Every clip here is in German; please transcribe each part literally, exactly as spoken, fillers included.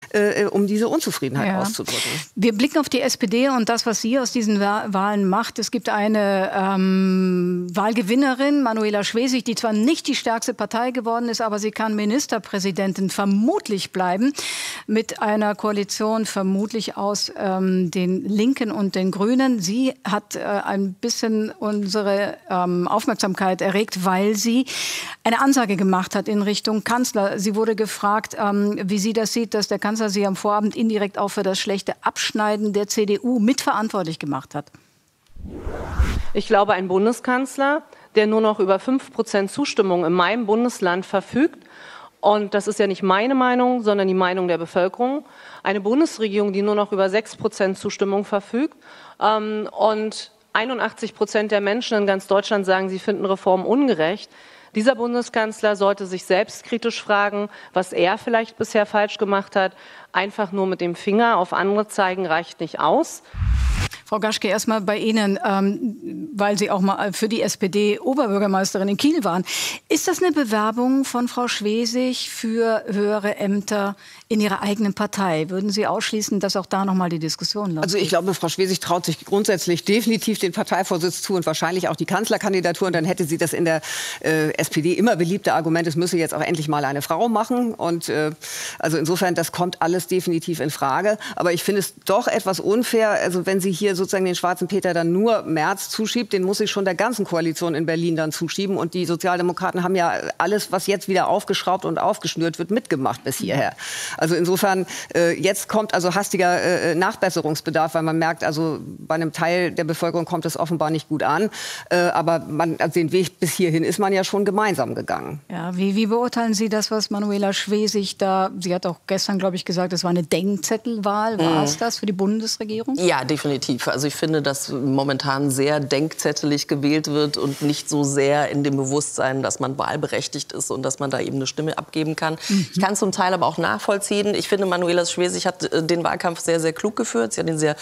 äh, um diese Unzufriedenheit ja. auszudrücken. Wir blicken auf die S P D und das, was sie aus diesen Wahlen macht. Es gibt eine ähm, Wahlgewinnerin, Manuela Schwesig, die zwar nicht die stärkste Partei geworden ist, aber sie kann Ministerpräsidentin vermutlich bleiben mit einer Koalition vermutlich aus ähm, den Linken und den Grünen. Sie hat äh, ein bisschen unsere ähm, Aufmerksamkeit erregt, weil sie eine Ansage gemacht hat in Richtung Kanzler. Sie wurde gefragt, ähm, wie sie das sieht, dass der Kanzler sie am Vorabend indirekt auch für das schlechte Abschneiden der C D U mitverantwortlich gemacht hat. Ich glaube, ein Bundeskanzler, der nur noch über fünf Prozent Zustimmung in meinem Bundesland verfügt, und das ist ja nicht meine Meinung, sondern die Meinung der Bevölkerung, eine Bundesregierung, die nur noch über sechs Prozent Zustimmung verfügt, ähm, und einundachtzig Prozent der Menschen in ganz Deutschland sagen, sie finden Reformen ungerecht. Dieser Bundeskanzler sollte sich selbstkritisch fragen, was er vielleicht bisher falsch gemacht hat. Einfach nur mit dem Finger auf andere zeigen reicht nicht aus. Frau Gaschke, erstmal bei Ihnen, ähm, weil Sie auch mal für die S P D Oberbürgermeisterin in Kiel waren. Ist das eine Bewerbung von Frau Schwesig für höhere Ämter in Ihrer eigenen Partei? Würden Sie ausschließen, dass auch da noch mal die Diskussion läuft? Also ich glaube, Frau Schwesig traut sich grundsätzlich definitiv den Parteivorsitz zu und wahrscheinlich auch die Kanzlerkandidatur. Und dann hätte sie das in der äh, S P D immer beliebte Argument, es müsse jetzt auch endlich mal eine Frau machen. Und äh, also insofern, das kommt alles definitiv in Frage. Aber ich finde es doch etwas unfair, also wenn sie hier sozusagen den schwarzen Peter dann nur Merz zuschiebt, den muss ich schon der ganzen Koalition in Berlin dann zuschieben. Und die Sozialdemokraten haben ja alles, was jetzt wieder aufgeschraubt und aufgeschnürt wird, mitgemacht bis hierher. Also insofern, äh, jetzt kommt also hastiger äh, Nachbesserungsbedarf, weil man merkt, also bei einem Teil der Bevölkerung kommt es offenbar nicht gut an. Äh, aber man, also den Weg bis hierhin ist man ja schon gemeinsam gegangen. Ja, wie, wie beurteilen Sie das, was Manuela Schwesig da, sie hat auch gestern, glaube ich, gesagt, es war eine Denkzettelwahl. War es das für die Bundesregierung? Ja, definitiv. Also ich finde, dass momentan sehr denkzettelig gewählt wird und nicht so sehr in dem Bewusstsein, dass man wahlberechtigt ist und dass man da eben eine Stimme abgeben kann. Mhm. Ich kann zum Teil aber auch nachvollziehen. Ich finde, Manuela Schwesig hat äh, den Wahlkampf sehr, sehr klug geführt. Sie hat ihn sehr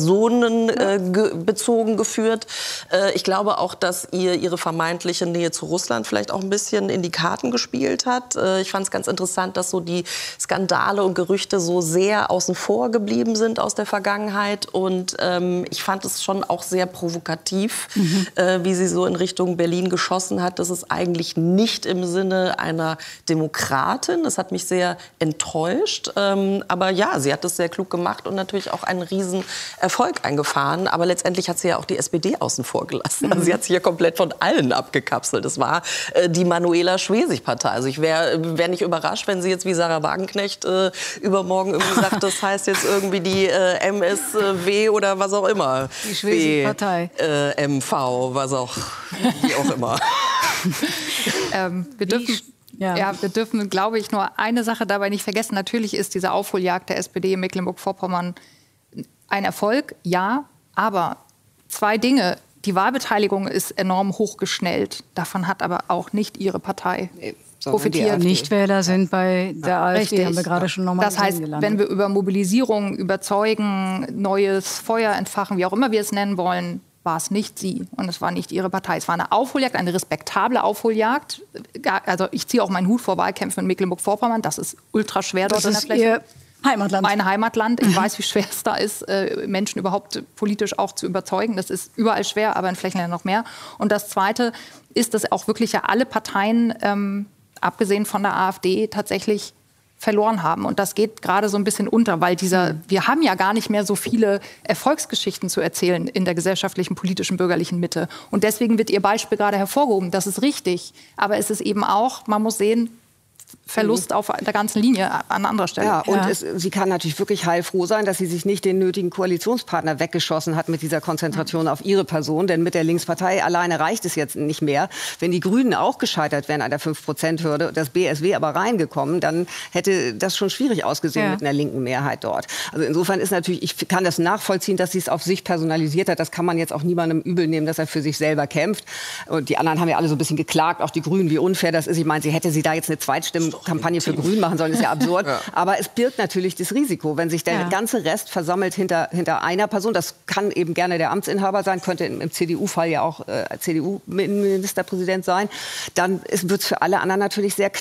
personenbezogen äh, ge geführt. Äh, ich glaube auch, dass ihr ihre vermeintliche Nähe zu Russland vielleicht auch ein bisschen in die Karten gespielt hat. Äh, ich fand es ganz interessant, dass so die Skandale und Gerüchte so sehr außen vor geblieben sind aus der Vergangenheit. Und ähm, ich fand es schon auch sehr provokativ, mhm. äh, wie sie so in Richtung Berlin geschossen hat. Das ist eigentlich nicht im Sinne einer Demokratin. Das hat mich sehr enttäuscht. Ähm, aber ja, sie hat es sehr klug gemacht und natürlich auch einen riesen Erfolg eingefahren. Aber letztendlich hat sie ja auch die S P D außen vor gelassen. Mhm. Also sie hat sich ja komplett von allen abgekapselt. Das war äh, die Manuela Schwesig-Partei. Also ich wäre wär nicht überrascht, wenn sie jetzt wie Sarah Wagenknecht äh, übermorgen irgendwie sagt, das heißt jetzt irgendwie die äh, M S W oder was auch immer. Die Schwesig-Partei. Äh, M V, was auch, wie auch immer. ähm, wir dürfen... Ja. ja, wir dürfen, glaube ich, nur eine Sache dabei nicht vergessen. Natürlich ist diese Aufholjagd der S P D in Mecklenburg-Vorpommern ein Erfolg, ja, aber zwei Dinge. Die Wahlbeteiligung ist enorm hochgeschnellt. Davon hat aber auch nicht ihre Partei profitiert. Nichtwähler sind bei der A f D, Richtig. Haben wir gerade schon nochmal Das heißt, gelandet. wenn wir über Mobilisierung, überzeugen, neues Feuer entfachen, wie auch immer wir es nennen wollen, war es nicht sie und es war nicht ihre Partei. Es war eine Aufholjagd, eine respektable Aufholjagd. Also ich ziehe auch meinen Hut vor Wahlkämpfen in Mecklenburg-Vorpommern. Das ist ultra schwer dort in der Fläche. Ihr Heimatland. Mein Heimatland. Ich weiß, wie schwer es da ist, Menschen überhaupt politisch auch zu überzeugen. Das ist überall schwer, aber in Flächenländern noch mehr. Und das Zweite ist, dass auch wirklich ja alle Parteien, ähm, abgesehen von der A f D, tatsächlich verloren haben. Und das geht gerade so ein bisschen unter, weil dieser, wir haben ja gar nicht mehr so viele Erfolgsgeschichten zu erzählen in der gesellschaftlichen, politischen, bürgerlichen Mitte. Und deswegen wird Ihr Beispiel gerade hervorgehoben. Das ist richtig. Aber es ist eben auch, man muss sehen, Verlust auf der ganzen Linie an anderer Stelle. Ja, und ja. Es, sie kann natürlich wirklich heilfroh sein, dass sie sich nicht den nötigen Koalitionspartner weggeschossen hat mit dieser Konzentration mhm. auf ihre Person. Denn mit der Linkspartei alleine reicht es jetzt nicht mehr. Wenn die Grünen auch gescheitert wären an der fünf Prozent Hürde, das B S W aber reingekommen, dann hätte das schon schwierig ausgesehen ja. mit einer linken Mehrheit dort. Also insofern ist natürlich, ich kann das nachvollziehen, dass sie es auf sich personalisiert hat. Das kann man jetzt auch niemandem übel nehmen, dass er für sich selber kämpft. Und die anderen haben ja alle so ein bisschen geklagt, auch die Grünen, wie unfair das ist. Ich meine, sie hätte sie da jetzt eine Zweitstimme Kampagne für Grün machen sollen, ist ja absurd. Ja. Aber es birgt natürlich das Risiko, wenn sich der ja. ganze Rest versammelt hinter, hinter einer Person. Das kann eben gerne der Amtsinhaber sein, könnte im, im C D U-Fall ja auch äh, C D U-Ministerpräsident sein. Dann wird es für alle anderen natürlich sehr knapp.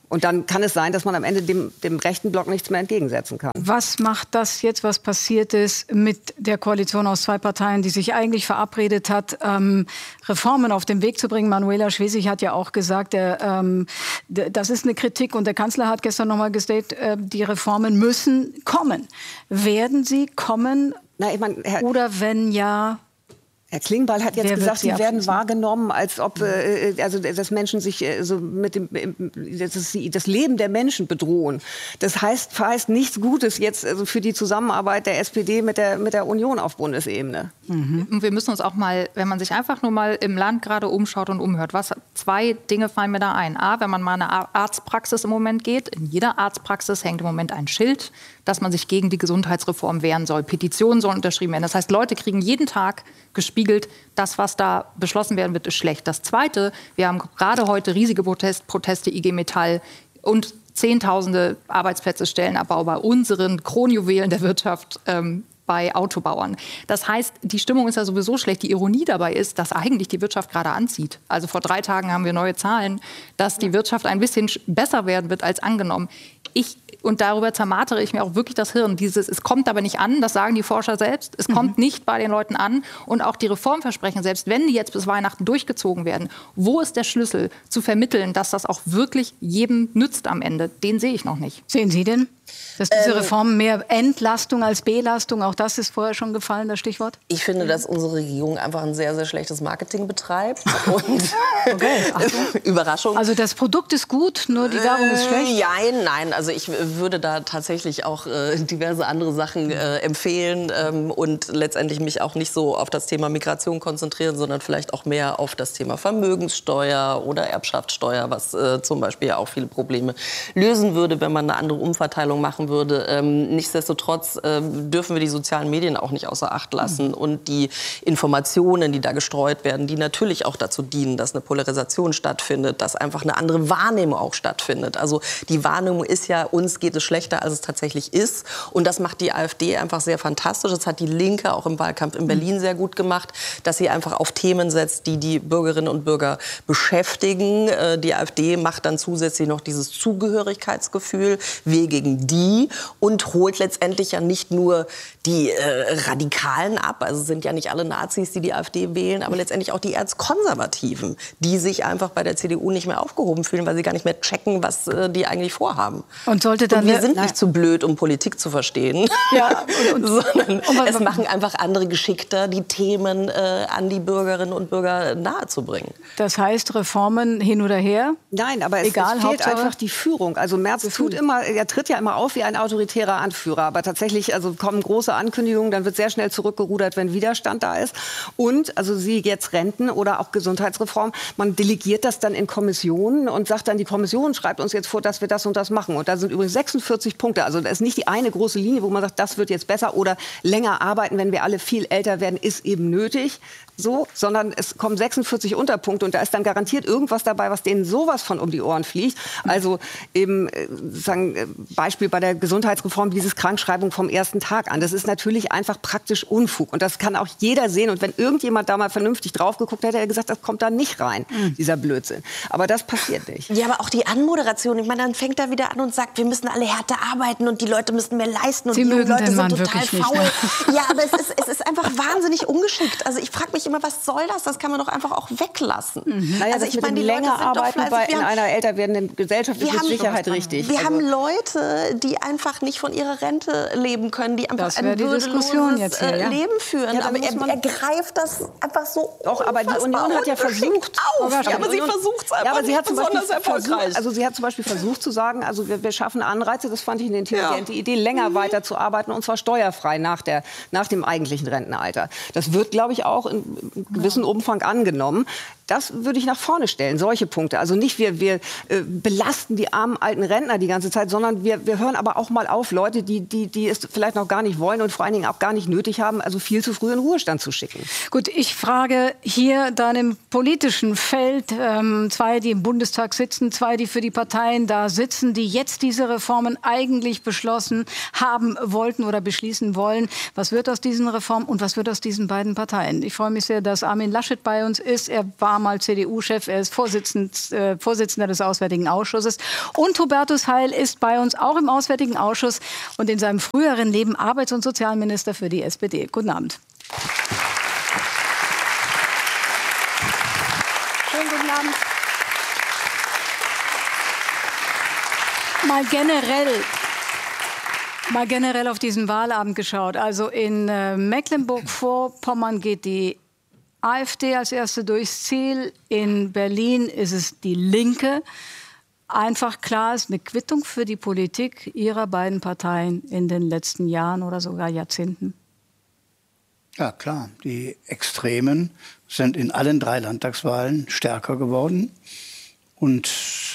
Und dann kann es sein, dass man am Ende dem, dem rechten Block nichts mehr entgegensetzen kann. Was macht das jetzt, was passiert ist mit der Koalition aus zwei Parteien, die sich eigentlich verabredet hat, ähm, Reformen auf den Weg zu bringen? Manuela Schwesig hat ja auch gesagt, der, ähm, das ist eine Kritik. Und der Kanzler hat gestern noch mal gesagt, äh, die Reformen müssen kommen. Werden sie kommen? Na, ich mein, Herr Oder wenn ja... Herr Klingbeil hat jetzt Wer gesagt, sie werden wahrgenommen, als ob äh, also dass Menschen sich äh, so mit dem das, ist das Leben der Menschen bedrohen. Das heißt, verheißt nichts Gutes jetzt also für die Zusammenarbeit der S P D mit der mit der Union auf Bundesebene. Mhm. Und wir müssen uns auch mal, wenn man sich einfach nur mal im Land gerade umschaut und umhört, was zwei Dinge fallen mir da ein. A, wenn man mal in eine Arztpraxis im Moment geht, in jeder Arztpraxis hängt im Moment ein Schild, dass man sich gegen die Gesundheitsreform wehren soll. Petitionen sollen unterschrieben werden. Das heißt, Leute kriegen jeden Tag gespiegelt, das, was da beschlossen werden wird, ist schlecht. Das Zweite, wir haben gerade heute riesige Protest, Proteste I G Metall und Zehntausende Arbeitsplätze, Stellenabbau bei unseren Kronjuwelen der Wirtschaft, ähm, bei Autobauern. Das heißt, die Stimmung ist ja sowieso schlecht. Die Ironie dabei ist, dass eigentlich die Wirtschaft gerade anzieht. Also vor drei Tagen haben wir neue Zahlen, dass die Wirtschaft ein bisschen besser werden wird als angenommen. Ich, und darüber zermartere ich mir auch wirklich das Hirn. Dieses, es kommt aber nicht an, das sagen die Forscher selbst. Es mhm. kommt nicht bei den Leuten an. Und auch die Reformversprechen, selbst wenn die jetzt bis Weihnachten durchgezogen werden, wo ist der Schlüssel zu vermitteln, dass das auch wirklich jedem nützt am Ende? Den sehe ich noch nicht. Sehen Sie denn? Dass diese Ähm, Reformen mehr Entlastung als Belastung, auch das ist vorher schon gefallen, das Stichwort? Ich finde, dass unsere Regierung einfach ein sehr, sehr schlechtes Marketing betreibt. Und okay, Überraschung. Also das Produkt ist gut, nur die Werbung ist schlecht? Äh, nein, nein. Also ich würde da tatsächlich auch äh, diverse andere Sachen äh, empfehlen ähm, und letztendlich mich auch nicht so auf das Thema Migration konzentrieren, sondern vielleicht auch mehr auf das Thema Vermögenssteuer oder Erbschaftssteuer, was äh, zum Beispiel ja auch viele Probleme lösen würde, wenn man eine andere Umverteilung machen würde. Ähm, nichtsdestotrotz ähm, dürfen wir die sozialen Medien auch nicht außer Acht lassen mhm. und die Informationen, die da gestreut werden, die natürlich auch dazu dienen, dass eine Polarisation stattfindet, dass einfach eine andere Wahrnehmung auch stattfindet. Also die Wahrnehmung ist ja, uns geht es schlechter, als es tatsächlich ist. Und das macht die AfD einfach sehr fantastisch. Das hat die Linke auch im Wahlkampf in Berlin sehr gut gemacht, dass sie einfach auf Themen setzt, die die Bürgerinnen und Bürger beschäftigen. Äh, die AfD macht dann zusätzlich noch dieses Zugehörigkeitsgefühl, wir gegen die, und holt letztendlich ja nicht nur die äh, Radikalen ab, also es sind ja nicht alle Nazis, die die AfD wählen, aber letztendlich auch die Erzkonservativen, die sich einfach bei der C D U nicht mehr aufgehoben fühlen, weil sie gar nicht mehr checken, was äh, die eigentlich vorhaben. Und sollte dann und wir sind nein. nicht zu blöd, um Politik zu verstehen, ja, und, und, sondern und, es machen einfach andere geschickter, die Themen äh, an die Bürgerinnen und Bürger nahezubringen. Das heißt, Reformen hin oder her? Nein, aber es, Egal, es fehlt Hauptsache einfach die Führung. Also Merz tut immer, er tritt ja immer auf wie ein autoritärer Anführer, aber tatsächlich also kommen große Ankündigungen, dann wird sehr schnell zurückgerudert, wenn Widerstand da ist. Und also Sie jetzt Renten oder auch Gesundheitsreform, man delegiert das dann in Kommissionen und sagt dann, die Kommission schreibt uns jetzt vor, dass wir das und das machen. Und da sind übrigens sechsundvierzig Punkte. Also das ist nicht die eine große Linie, wo man sagt, das wird jetzt besser oder länger arbeiten, wenn wir alle viel älter werden, ist eben nötig. So, sondern es kommen sechsundvierzig Unterpunkte und da ist dann garantiert irgendwas dabei, was denen sowas von um die Ohren fliegt. Also eben äh, sagen, äh, Beispiel bei der Gesundheitsreform, dieses Krankschreibung vom ersten Tag an. Das ist natürlich einfach praktisch Unfug und das kann auch jeder sehen. Und wenn irgendjemand da mal vernünftig drauf geguckt hätte, hätte er gesagt, das kommt da nicht rein, mhm. dieser Blödsinn. Aber das passiert nicht. Ja, aber auch die Anmoderation. Ich meine, dann fängt er wieder an und sagt, wir müssen alle härter arbeiten und die Leute müssen mehr leisten und Sie die mögen Leute den Mann sind total wirklich faul. nicht, ne? Ja, aber es ist, es ist einfach wahnsinnig ungeschickt. Also ich frage mich immer, was soll das? Das kann man doch einfach auch weglassen. Mhm. Naja, also ich ich meine, die länger Leute sind arbeiten doch bei fleißig. in einer älter werdenden Gesellschaft ist mit Sicherheit richtig. Wir also haben Leute, die einfach nicht von ihrer Rente leben können, die einfach Das ein wäre die Diskussion würdeloses jetzt hier, ja. Leben führen. Ja, aber muss er, man- er greift das einfach so Doch, aber die Union hat ja versucht. auf. Aber Ja, aber sie Union- versucht es einfach ja, aber sie nicht hat zum Beispiel besonders erfolgreich. versucht, also sie hat zum Beispiel versucht zu sagen, also wir, wir schaffen Anreize, das fand ich eine intelligente Idee, länger Mhm. weiter zu arbeiten und zwar steuerfrei nach, der, nach dem eigentlichen Rentenalter. Das wird, glaube ich, auch in gewissem Umfang angenommen. Das würde ich nach vorne stellen, solche Punkte. Also nicht wir, wir äh, belasten die armen alten Rentner die ganze Zeit, sondern wir, wir hören aber auch mal auf, Leute, die, die, die es vielleicht noch gar nicht wollen und vor allen Dingen auch gar nicht nötig haben, also viel zu früh in den Ruhestand zu schicken. Gut, ich frage hier dann im politischen Feld ähm, zwei, die im Bundestag sitzen, zwei, die für die Parteien da sitzen, die jetzt diese Reformen eigentlich beschlossen haben wollten oder beschließen wollen. Was wird aus diesen Reformen und was wird aus diesen beiden Parteien? Ich freue mich sehr, dass Armin Laschet bei uns ist. Er war war mal C D U-Chef, er ist Vorsitzend, äh, Vorsitzender des Auswärtigen Ausschusses. Und Hubertus Heil ist bei uns auch im Auswärtigen Ausschuss und in seinem früheren Leben Arbeits- und Sozialminister für die S P D. Guten Abend. Schönen guten Abend. Mal generell, mal generell auf diesen Wahlabend geschaut. Also in äh, Mecklenburg-Vorpommern geht die AfD als erste durchs Ziel. In Berlin ist es die Linke. Einfach klar, ist eine Quittung für die Politik ihrer beiden Parteien in den letzten Jahren oder sogar Jahrzehnten. Ja, klar. Die Extremen sind in allen drei Landtagswahlen stärker geworden. Und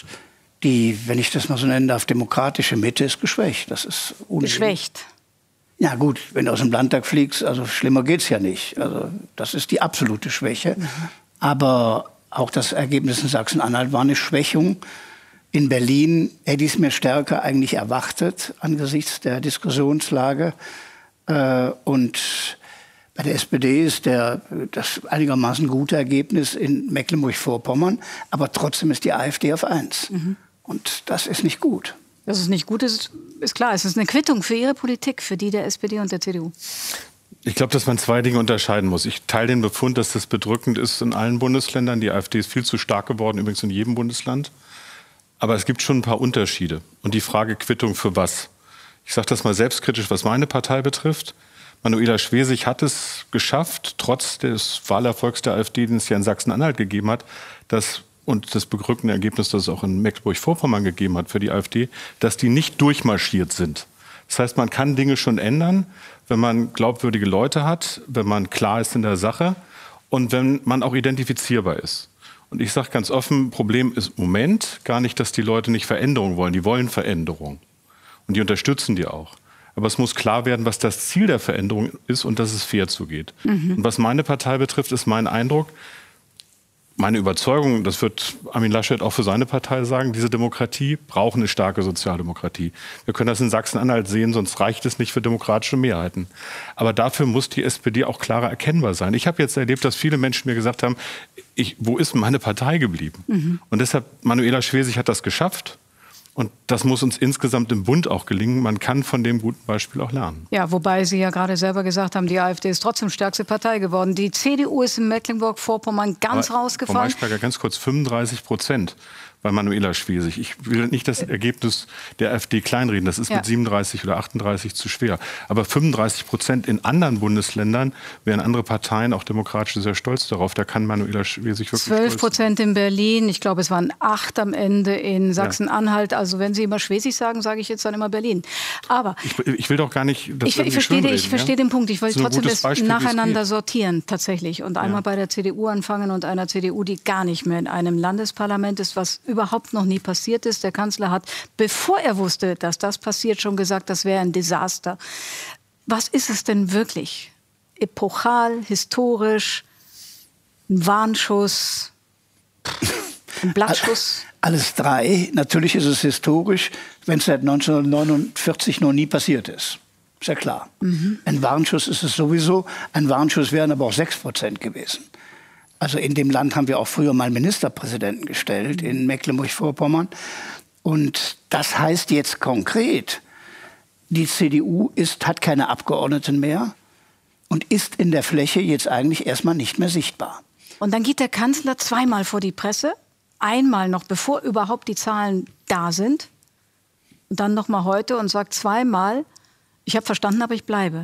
die, wenn ich das mal so nennen darf, demokratische Mitte ist geschwächt. Das ist geschwächt. Ja gut, wenn du aus dem Landtag fliegst, also schlimmer geht's ja nicht. Also das ist die absolute Schwäche. Mhm. Aber auch das Ergebnis in Sachsen-Anhalt war eine Schwächung. In Berlin hätte ich es mir stärker eigentlich erwartet angesichts der Diskussionslage. Äh, und bei der S P D ist der, das einigermaßen gute Ergebnis in Mecklenburg-Vorpommern. Aber trotzdem ist die AfD auf eins. Mhm. Und das ist nicht gut. Dass es nicht gut ist, ist klar. Es ist eine Quittung für Ihre Politik, für die der S P D und der C D U. Ich glaube, dass man zwei Dinge unterscheiden muss. Ich teile den Befund, dass das bedrückend ist in allen Bundesländern. Die AfD ist viel zu stark geworden, übrigens in jedem Bundesland. Aber es gibt schon ein paar Unterschiede. Und die Frage Quittung für was? Ich sage das mal selbstkritisch, was meine Partei betrifft. Manuela Schwesig hat es geschafft, trotz des Wahlerfolgs der AfD, den es ja in Sachsen-Anhalt gegeben hat, dass und das beglückende Ergebnis, das es auch in Mecklenburg-Vorpommern gegeben hat für die AfD, dass die nicht durchmarschiert sind. Das heißt, man kann Dinge schon ändern, wenn man glaubwürdige Leute hat, wenn man klar ist in der Sache und wenn man auch identifizierbar ist. Und ich sage ganz offen, Problem ist im Moment gar nicht, dass die Leute nicht Veränderung wollen. Die wollen Veränderung. Und die unterstützen die auch. Aber es muss klar werden, was das Ziel der Veränderung ist und dass es fair zugeht. Mhm. Und was meine Partei betrifft, ist mein Eindruck, meine Überzeugung, das wird Armin Laschet auch für seine Partei sagen, diese Demokratie braucht eine starke Sozialdemokratie. Wir können das in Sachsen-Anhalt sehen, sonst reicht es nicht für demokratische Mehrheiten. Aber dafür muss die S P D auch klarer erkennbar sein. Ich habe jetzt erlebt, dass viele Menschen mir gesagt haben, ich, wo ist meine Partei geblieben? Mhm. Und deshalb, Manuela Schwesig hat das geschafft. Und das muss uns insgesamt im Bund auch gelingen. Man kann von dem guten Beispiel auch lernen. Ja, wobei Sie ja gerade selber gesagt haben, die AfD ist trotzdem stärkste Partei geworden. Die C D U ist in Mecklenburg-Vorpommern ganz Aber, rausgefallen. Frau Maischberger, ganz kurz, fünfunddreißig Prozent bei Manuela Schwesig. Ich will nicht das Ergebnis der AfD kleinreden. Das ist ja mit siebenunddreißig oder achtunddreißig zu schwer. Aber fünfunddreißig Prozent in anderen Bundesländern wären andere Parteien, auch demokratisch, sehr stolz darauf. Da kann Manuela Schwesig wirklich zwölf Prozent in Berlin. Ich glaube, es waren acht am Ende in Sachsen-Anhalt. Also wenn Sie immer Schwesig sagen, sage ich jetzt dann immer Berlin. Aber ich, ich will doch gar nicht das Ich, ich verstehe, ich ja? verstehe den Punkt. Ich wollte trotzdem das Beispiel, nacheinander sortieren tatsächlich. Und einmal ja. bei der C D U anfangen und einer C D U, die gar nicht mehr in einem Landesparlament ist, was überhaupt noch nie passiert ist. Der Kanzler hat, bevor er wusste, dass das passiert, schon gesagt, das wäre ein Desaster. Was ist es denn wirklich? Epochal, historisch, ein Warnschuss, ein Blattschuss? Alles drei. Natürlich ist es historisch, wenn es seit neunzehnhundertneunundvierzig noch nie passiert ist. Ist ja klar. Mhm. Ein Warnschuss ist es sowieso. Ein Warnschuss wären aber auch sechs Prozent gewesen. Also in dem Land haben wir auch früher mal Ministerpräsidenten gestellt, in Mecklenburg-Vorpommern. Und das heißt jetzt konkret, die C D U ist, hat keine Abgeordneten mehr und ist in der Fläche jetzt eigentlich erstmal nicht mehr sichtbar. Und dann geht der Kanzler zweimal vor die Presse, einmal noch, bevor überhaupt die Zahlen da sind, und dann noch mal heute und sagt zweimal, ich habe verstanden, aber ich bleibe.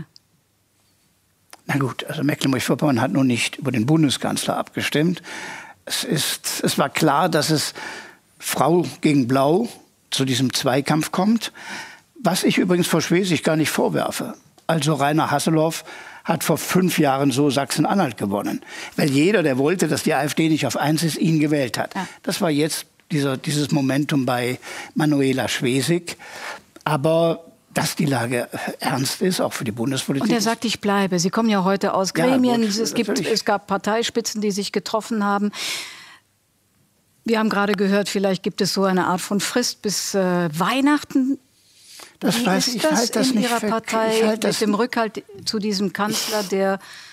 Na gut, also Mecklenburg-Vorpommern hat nun nicht über den Bundeskanzler abgestimmt. Es, ist, es war klar, dass es Frau gegen Blau zu diesem Zweikampf kommt, was ich übrigens Frau Schwesig gar nicht vorwerfe. Also Rainer Hasselhoff hat vor fünf Jahren so Sachsen-Anhalt gewonnen, weil jeder, der wollte, dass die AfD nicht auf eins ist, ihn gewählt hat. Ja. Das war jetzt dieser, dieses Momentum bei Manuela Schwesig. Aber dass die Lage ernst ist, auch für die Bundespolitik. Und er sagt, ich bleibe. Sie kommen ja heute aus Gremien. Ja, gut, es, gibt, es gab Parteispitzen, die sich getroffen haben. Wir haben gerade gehört, vielleicht gibt es so eine Art von Frist bis äh, Weihnachten. Das Wie weiß ist ich. das halt das in nicht Ihrer für, Partei halt mit dem Rückhalt zu diesem Kanzler, der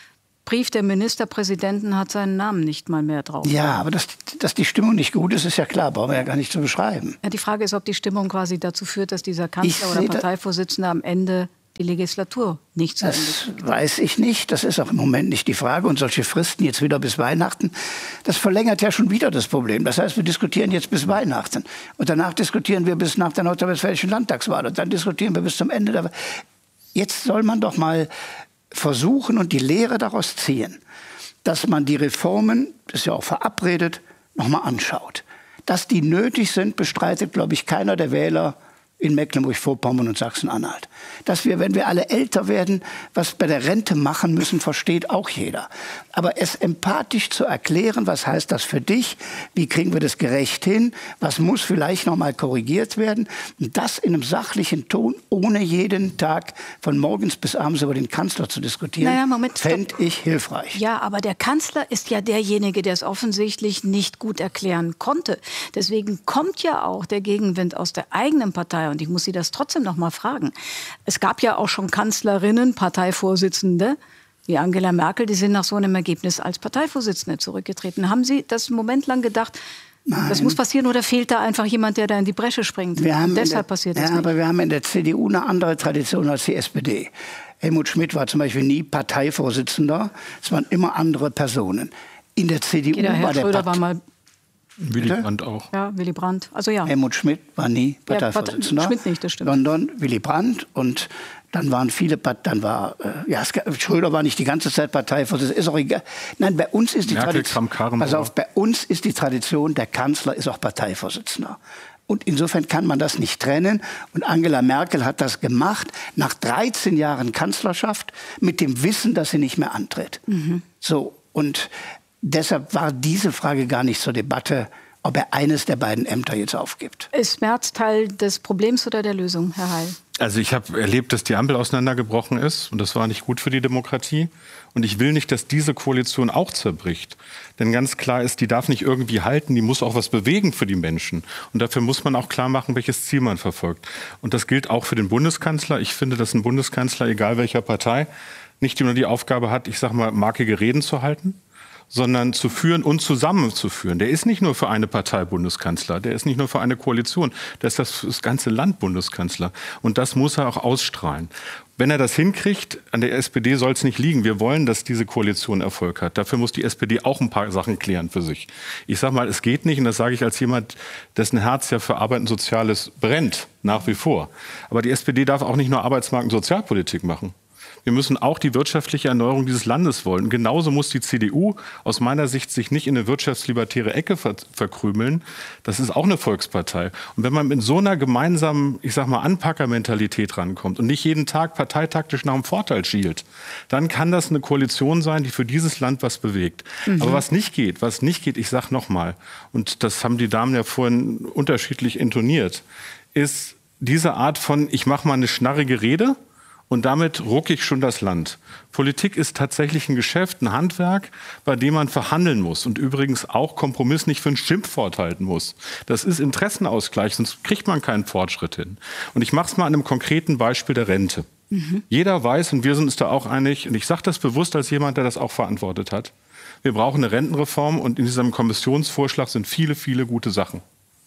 Brief der Ministerpräsidenten hat seinen Namen nicht mal mehr drauf. Ja, aber dass, dass die Stimmung nicht gut ist, ist ja klar. Brauchen wir ja gar nicht zu beschreiben. Ja, die Frage ist, ob die Stimmung quasi dazu führt, dass dieser Kanzler oder Parteivorsitzende am Ende die Legislatur nicht zu Ende führt. Das weiß ich nicht. Das ist auch im Moment nicht die Frage. Und solche Fristen jetzt wieder bis Weihnachten, das verlängert ja schon wieder das Problem. Das heißt, wir diskutieren jetzt bis Weihnachten. Und danach diskutieren wir bis nach der nordrhein-westfälischen Landtagswahl. Und dann diskutieren wir bis zum Ende der Wahl. Jetzt soll man doch mal versuchen und die Lehre daraus ziehen, dass man die Reformen, das ist ja auch verabredet, noch mal anschaut. Dass die nötig sind, bestreitet, glaube ich, keiner der Wähler in Mecklenburg-Vorpommern und Sachsen-Anhalt. Dass wir, wenn wir alle älter werden, was bei der Rente machen müssen, versteht auch jeder. Aber es empathisch zu erklären, was heißt das für dich, wie kriegen wir das gerecht hin, was muss vielleicht noch mal korrigiert werden, und das in einem sachlichen Ton, ohne jeden Tag von morgens bis abends über den Kanzler zu diskutieren, naja, Moment, fände ich hilfreich. Ja, aber der Kanzler ist ja derjenige, der es offensichtlich nicht gut erklären konnte. Deswegen kommt ja auch der Gegenwind aus der eigenen Partei. Und ich muss Sie das trotzdem noch mal fragen. Es gab ja auch schon Kanzlerinnen, Parteivorsitzende, wie Angela Merkel, die sind nach so einem Ergebnis als Parteivorsitzende zurückgetreten. Haben Sie das einen Moment lang gedacht, Nein. das muss passieren, oder fehlt da einfach jemand, der da in die Bresche springt? Wir haben deshalb der, passiert das ja, nicht. Aber wir haben in der C D U eine andere Tradition als die S P D. Helmut Schmidt war zum Beispiel nie Parteivorsitzender. Es waren immer andere Personen. In der C D U der Herr war der Schröder Part war mal Willy Brandt auch. Ja, Willy Brandt. Also ja. Helmut Schmidt war nie Parteivorsitzender. Ja, Schmidt nicht, das stimmt. Sondern Willy Brandt, und dann waren viele, dann war, äh, ja, Schröder war nicht die ganze Zeit Parteivorsitzender, ist auch egal. Nein, bei uns ist die Tradition, pass auf, bei uns ist die Tradition, der Kanzler ist auch Parteivorsitzender. Und insofern kann man das nicht trennen. Und Angela Merkel hat das gemacht, nach dreizehn Jahren Kanzlerschaft, mit dem Wissen, dass sie nicht mehr antritt. Mhm. So, und deshalb war diese Frage gar nicht zur Debatte, ob er eines der beiden Ämter jetzt aufgibt. Ist Merz Teil des Problems oder der Lösung, Herr Heil? Also ich habe erlebt, dass die Ampel auseinandergebrochen ist. Und das war nicht gut für die Demokratie. Und ich will nicht, dass diese Koalition auch zerbricht. Denn ganz klar ist, die darf nicht irgendwie halten, die muss auch was bewegen für die Menschen. Und dafür muss man auch klar machen, welches Ziel man verfolgt. Und das gilt auch für den Bundeskanzler. Ich finde, dass ein Bundeskanzler, egal welcher Partei, nicht nur die Aufgabe hat, ich sage mal, markige Reden zu halten, sondern zu führen und zusammenzuführen. Der ist nicht nur für eine Partei Bundeskanzler, der ist nicht nur für eine Koalition, der ist das, das ganze Land Bundeskanzler. Und das muss er auch ausstrahlen. Wenn er das hinkriegt, an der S P D soll es nicht liegen. Wir wollen, dass diese Koalition Erfolg hat. Dafür muss die S P D auch ein paar Sachen klären für sich. Ich sage mal, es geht nicht, und das sage ich als jemand, dessen Herz ja für Arbeit und Soziales brennt, nach wie vor. Aber die S P D darf auch nicht nur Arbeitsmarkt- und Sozialpolitik machen. Wir müssen auch die wirtschaftliche Erneuerung dieses Landes wollen. Genauso muss die C D U aus meiner Sicht sich nicht in eine wirtschaftslibertäre Ecke ver verkrümeln. Das ist auch eine Volkspartei. Und wenn man mit so einer gemeinsamen, ich sag mal, Anpackermentalität rankommt und nicht jeden Tag parteitaktisch nach einem Vorteil schielt, dann kann das eine Koalition sein, die für dieses Land was bewegt. Mhm. Aber was nicht geht, was nicht geht, ich sag noch mal, und das haben die Damen ja vorhin unterschiedlich intoniert, ist diese Art von, ich mache mal eine schnarrige Rede, und damit rucke ich schon das Land. Politik ist tatsächlich ein Geschäft, ein Handwerk, bei dem man verhandeln muss und übrigens auch Kompromiss nicht für ein Schimpfwort halten muss. Das ist Interessenausgleich, sonst kriegt man keinen Fortschritt hin. Und ich mache es mal an einem konkreten Beispiel der Rente. Mhm. Jeder weiß, und wir sind uns da auch einig, und ich sage das bewusst als jemand, der das auch verantwortet hat, wir brauchen eine Rentenreform, und in diesem Kommissionsvorschlag sind viele, viele gute Sachen.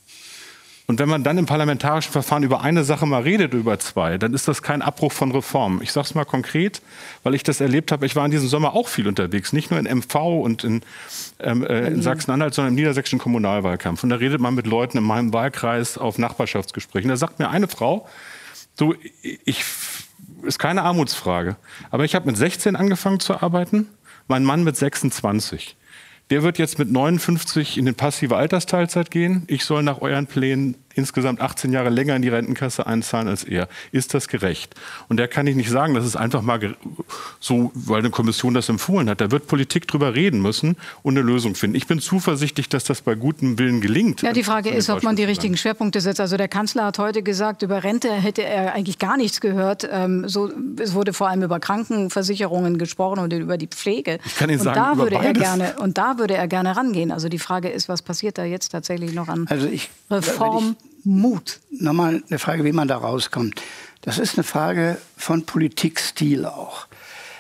Und wenn man dann im parlamentarischen Verfahren über eine Sache mal redet, über zwei, dann ist das kein Abbruch von Reformen. Ich sage es mal konkret, weil ich das erlebt habe. Ich war in diesem Sommer auch viel unterwegs, nicht nur in M V und in, ähm, äh, in Sachsen-Anhalt, sondern im niedersächsischen Kommunalwahlkampf. Und da redet man mit Leuten in meinem Wahlkreis auf Nachbarschaftsgesprächen. Da sagt mir eine Frau, so, ich, ist keine Armutsfrage, aber ich habe mit sechzehn angefangen zu arbeiten, mein Mann mit sechsundzwanzig. Der wird jetzt mit neunundfünfzig in die passive Altersteilzeit gehen. Ich soll nach euren Plänen insgesamt achtzehn Jahre länger in die Rentenkasse einzahlen als er. Ist das gerecht? Und da kann ich nicht sagen, das ist einfach mal so, weil eine Kommission das empfohlen hat. Da wird Politik drüber reden müssen und eine Lösung finden. Ich bin zuversichtlich, dass das bei gutem Willen gelingt. Ja, die Frage ist, ob man die richtigen Schwerpunkte setzt. Also der Kanzler hat heute gesagt, über Rente hätte er eigentlich gar nichts gehört. Ähm, so, es wurde vor allem über Krankenversicherungen gesprochen und über die Pflege. Ich kann Ihnen und sagen, da über würde er beides. gerne Und da würde er gerne rangehen. Also die Frage ist, was passiert da jetzt tatsächlich noch an also ich, Reform? Mut. Nochmal eine Frage, wie man da rauskommt. Das ist eine Frage von Politikstil auch.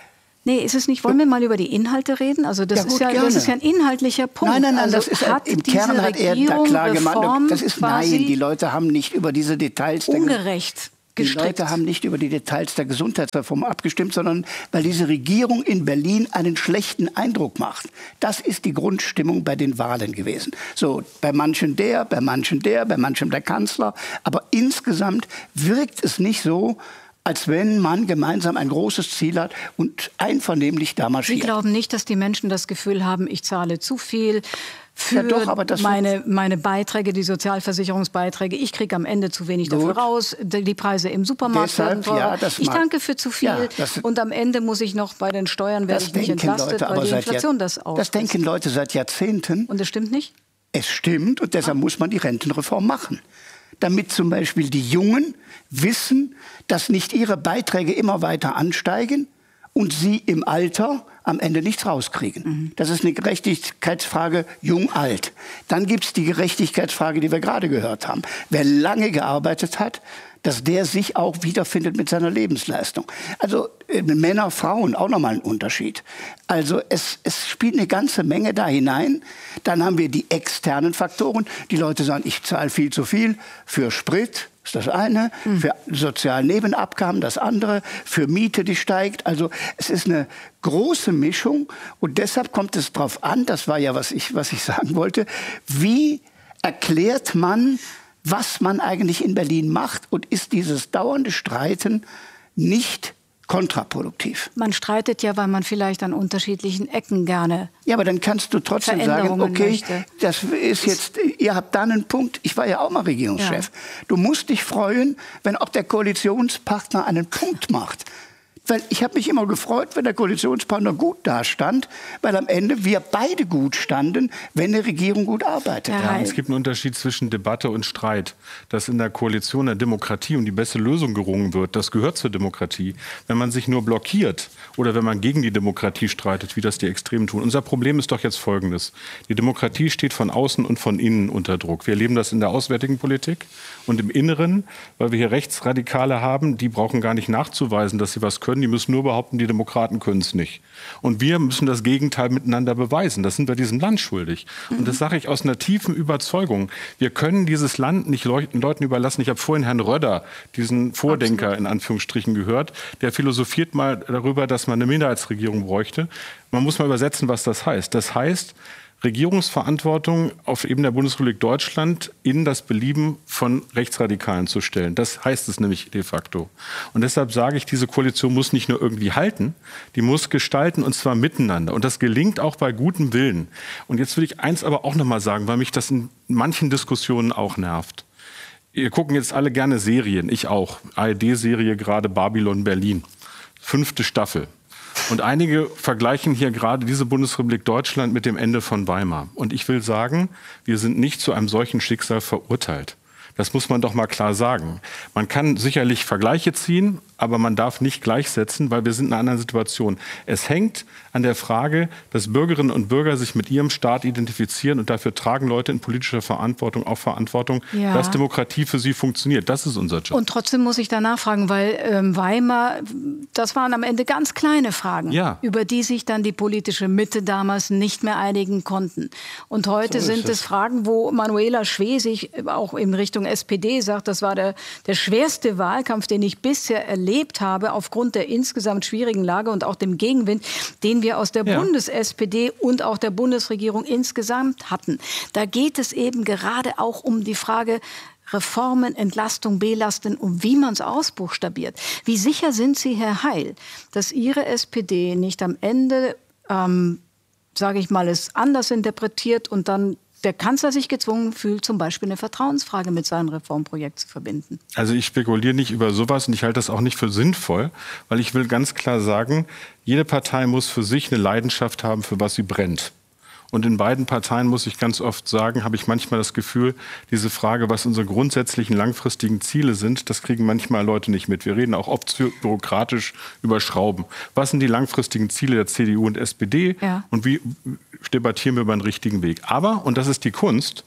Nee, ist es nicht. Wollen wir mal über die Inhalte reden? Also das, Ja, gut, ist, ja, das ist ja ein inhaltlicher Punkt. Nein, nein, nein, also das ist, hat im Kern hat er da klar gemacht. Das ist nein, die Leute haben nicht über diese Details... ungerecht gestrickt. Die Leute haben nicht über die Details der Gesundheitsreform abgestimmt, sondern weil diese Regierung in Berlin einen schlechten Eindruck macht. Das ist die Grundstimmung bei den Wahlen gewesen. So, bei manchen der, bei manchen der, bei manchen der Kanzler. Aber insgesamt wirkt es nicht so, als wenn man gemeinsam ein großes Ziel hat und einvernehmlich da marschiert. Sie glauben nicht, dass die Menschen das Gefühl haben, ich zahle zu viel für ja doch, aber das meine, meine Beiträge, die Sozialversicherungsbeiträge. Ich kriege am Ende zu wenig dafür Gut. raus. Die Preise im Supermarkt Deshalb, werden teurer. ja, das ich mag- danke für zu viel. Ja, das- und am Ende muss ich noch bei den Steuern, werde Das ich nicht denken entlastet, Leute weil aber die seit Inflation Jahr- das auch Das denken Leute seit Jahrzehnten. Und das stimmt nicht? Es stimmt und deshalb muss man die Rentenreform machen. Damit zum Beispiel die Jungen wissen, dass nicht ihre Beiträge immer weiter ansteigen und sie im Alter am Ende nichts rauskriegen. Mhm. Das ist eine Gerechtigkeitsfrage jung-alt. Dann gibt es die Gerechtigkeitsfrage, die wir gerade gehört haben. Wer lange gearbeitet hat, dass der sich auch wiederfindet mit seiner Lebensleistung. Also äh, Männer, Frauen, auch nochmal ein Unterschied. Also es, es spielt eine ganze Menge da hinein. Dann haben wir die externen Faktoren. Die Leute sagen, ich zahle viel zu viel für Sprit, ist das eine, mhm. für Sozialnebenabgaben das andere, für Miete, die steigt. Also es ist eine große Mischung und deshalb kommt es darauf an, das war ja, was ich, was ich sagen wollte, wie erklärt man, was man eigentlich in Berlin macht und ist dieses dauernde Streiten nicht kontraproduktiv. Man streitet ja, weil man vielleicht an unterschiedlichen Ecken gerne... Ja, aber dann kannst du trotzdem sagen, Veränderungen okay, möchte. das ist jetzt, ihr habt da einen Punkt, ich war ja auch mal Regierungschef. Ja. Du musst dich freuen, wenn auch der Koalitionspartner einen Punkt macht. Weil ich habe mich immer gefreut, wenn der Koalitionspartner gut dastand, weil am Ende wir beide gut standen, wenn eine Regierung gut arbeitet. Ja, Ja, es gibt einen Unterschied zwischen Debatte und Streit. Dass in der Koalition der Demokratie um die beste Lösung gerungen wird, das gehört zur Demokratie. Wenn man sich nur blockiert oder wenn man gegen die Demokratie streitet, wie das die Extremen tun. Unser Problem ist doch jetzt Folgendes. Die Demokratie steht von außen und von innen unter Druck. Wir erleben das in der auswärtigen Politik und im Inneren, weil wir hier Rechtsradikale haben, die brauchen gar nicht nachzuweisen, dass sie was können. Die müssen nur behaupten, die Demokraten können es nicht. Und wir müssen das Gegenteil miteinander beweisen. Das sind wir diesem Land schuldig. Mhm. Und das sage ich aus einer tiefen Überzeugung. Wir können dieses Land nicht Leuten, Leuten überlassen. Ich habe vorhin Herrn Röder, diesen Vordenker Absolut. in Anführungsstrichen, gehört. Der philosophiert mal darüber, dass man eine Minderheitsregierung bräuchte. Man muss mal übersetzen, was das heißt. Das heißt, Regierungsverantwortung auf Ebene der Bundesrepublik Deutschland in das Belieben von Rechtsradikalen zu stellen. Das heißt es nämlich de facto. Und deshalb sage ich, diese Koalition muss nicht nur irgendwie halten, die muss gestalten und zwar miteinander. Und das gelingt auch bei gutem Willen. Und jetzt will ich eins aber auch noch mal sagen, weil mich das in manchen Diskussionen auch nervt. Wir gucken jetzt alle gerne Serien, ich auch. A R D-Serie gerade Babylon Berlin. Fünfte Staffel. Und einige vergleichen hier gerade diese Bundesrepublik Deutschland mit dem Ende von Weimar. Und ich will sagen, wir sind nicht zu einem solchen Schicksal verurteilt. Das muss man doch mal klar sagen. Man kann sicherlich Vergleiche ziehen, aber man darf nicht gleichsetzen, weil wir sind in einer anderen Situation. Es hängt an der Frage, dass Bürgerinnen und Bürger sich mit ihrem Staat identifizieren und dafür tragen Leute in politischer Verantwortung auch Verantwortung, ja. dass Demokratie für sie funktioniert. Das ist unser Job. Und trotzdem muss ich danach fragen, weil ähm, Weimar, das waren am Ende ganz kleine Fragen, ja. über die sich dann die politische Mitte damals nicht mehr einigen konnten. Und heute so sind es Fragen, wo Manuela Schwesig auch in Richtung S P D sagt, das war der, der schwerste Wahlkampf, den ich bisher erlebt habe, aufgrund der insgesamt schwierigen Lage und auch dem Gegenwind, den wir aus der ja. Bundes-S P D und auch der Bundesregierung insgesamt hatten. Da geht es eben gerade auch um die Frage Reformen, Entlastung, Belastung und wie man es ausbuchstabiert. Wie sicher sind Sie, Herr Heil, dass Ihre S P D nicht am Ende, ähm, sage ich mal, es anders interpretiert und dann der Kanzler sich gezwungen fühlt, zum Beispiel eine Vertrauensfrage mit seinem Reformprojekt zu verbinden? Also ich spekuliere nicht über sowas und ich halte das auch nicht für sinnvoll, weil ich will ganz klar sagen, jede Partei muss für sich eine Leidenschaft haben, für was sie brennt. Und in beiden Parteien, muss ich ganz oft sagen, habe ich manchmal das Gefühl, diese Frage, was unsere grundsätzlichen langfristigen Ziele sind, das kriegen manchmal Leute nicht mit. Wir reden auch oft bürokratisch über Schrauben. Was sind die langfristigen Ziele der C D U und S P D? Ja. Und wie debattieren wir über den richtigen Weg? Aber, und das ist die Kunst,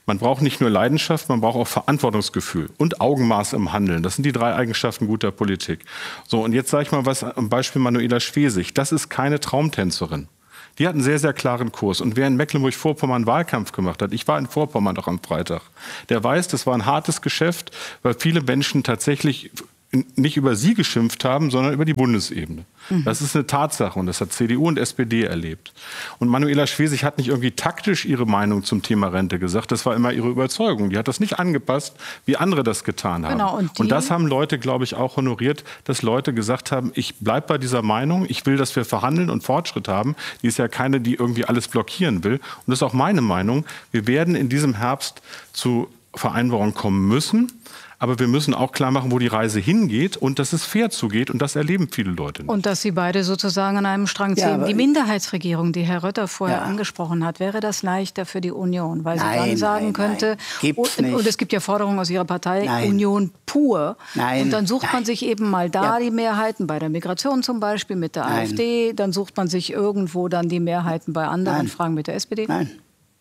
Man braucht nicht nur Leidenschaft, man braucht auch Verantwortungsgefühl und Augenmaß im Handeln. Das sind die drei Eigenschaften guter Politik. So, und jetzt sage ich mal was am Beispiel Manuela Schwesig. Das ist keine Traumtänzerin. Die hat einen sehr, sehr klaren Kurs. Und wer in Mecklenburg-Vorpommern Wahlkampf gemacht hat, ich war in Vorpommern doch am Freitag, der weiß, das war ein hartes Geschäft, weil viele Menschen tatsächlich nicht über sie geschimpft haben, sondern über die Bundesebene. Mhm. Das ist eine Tatsache und das hat C D U und S P D erlebt. Und Manuela Schwesig hat nicht irgendwie taktisch ihre Meinung zum Thema Rente gesagt, das war immer ihre Überzeugung. Die hat das nicht angepasst, wie andere das getan haben. Genau, und, und das haben Leute, glaube ich, auch honoriert, dass Leute gesagt haben, ich bleibe bei dieser Meinung, ich will, dass wir verhandeln und Fortschritt haben. Die ist ja keine, die irgendwie alles blockieren will. Und das ist auch meine Meinung. Wir werden in diesem Herbst zu Vereinbarungen kommen müssen. Aber wir müssen auch klar machen, wo die Reise hingeht und dass es fair zugeht. Und das erleben viele Leute nicht. Und dass Sie beide sozusagen an einem Strang ziehen. Ja, die Minderheitsregierung, die Herr Rötter vorher ja. angesprochen hat, wäre das leichter für die Union? Weil nein, sie dann sagen nein, könnte, nein. Und, und es gibt ja Forderungen aus Ihrer Partei, nein. Union pur. Nein. Und dann sucht nein. man sich eben mal da ja. die Mehrheiten, bei der Migration zum Beispiel mit der nein. AfD. Dann sucht man sich irgendwo dann die Mehrheiten bei anderen nein. Fragen mit der S P D. Nein,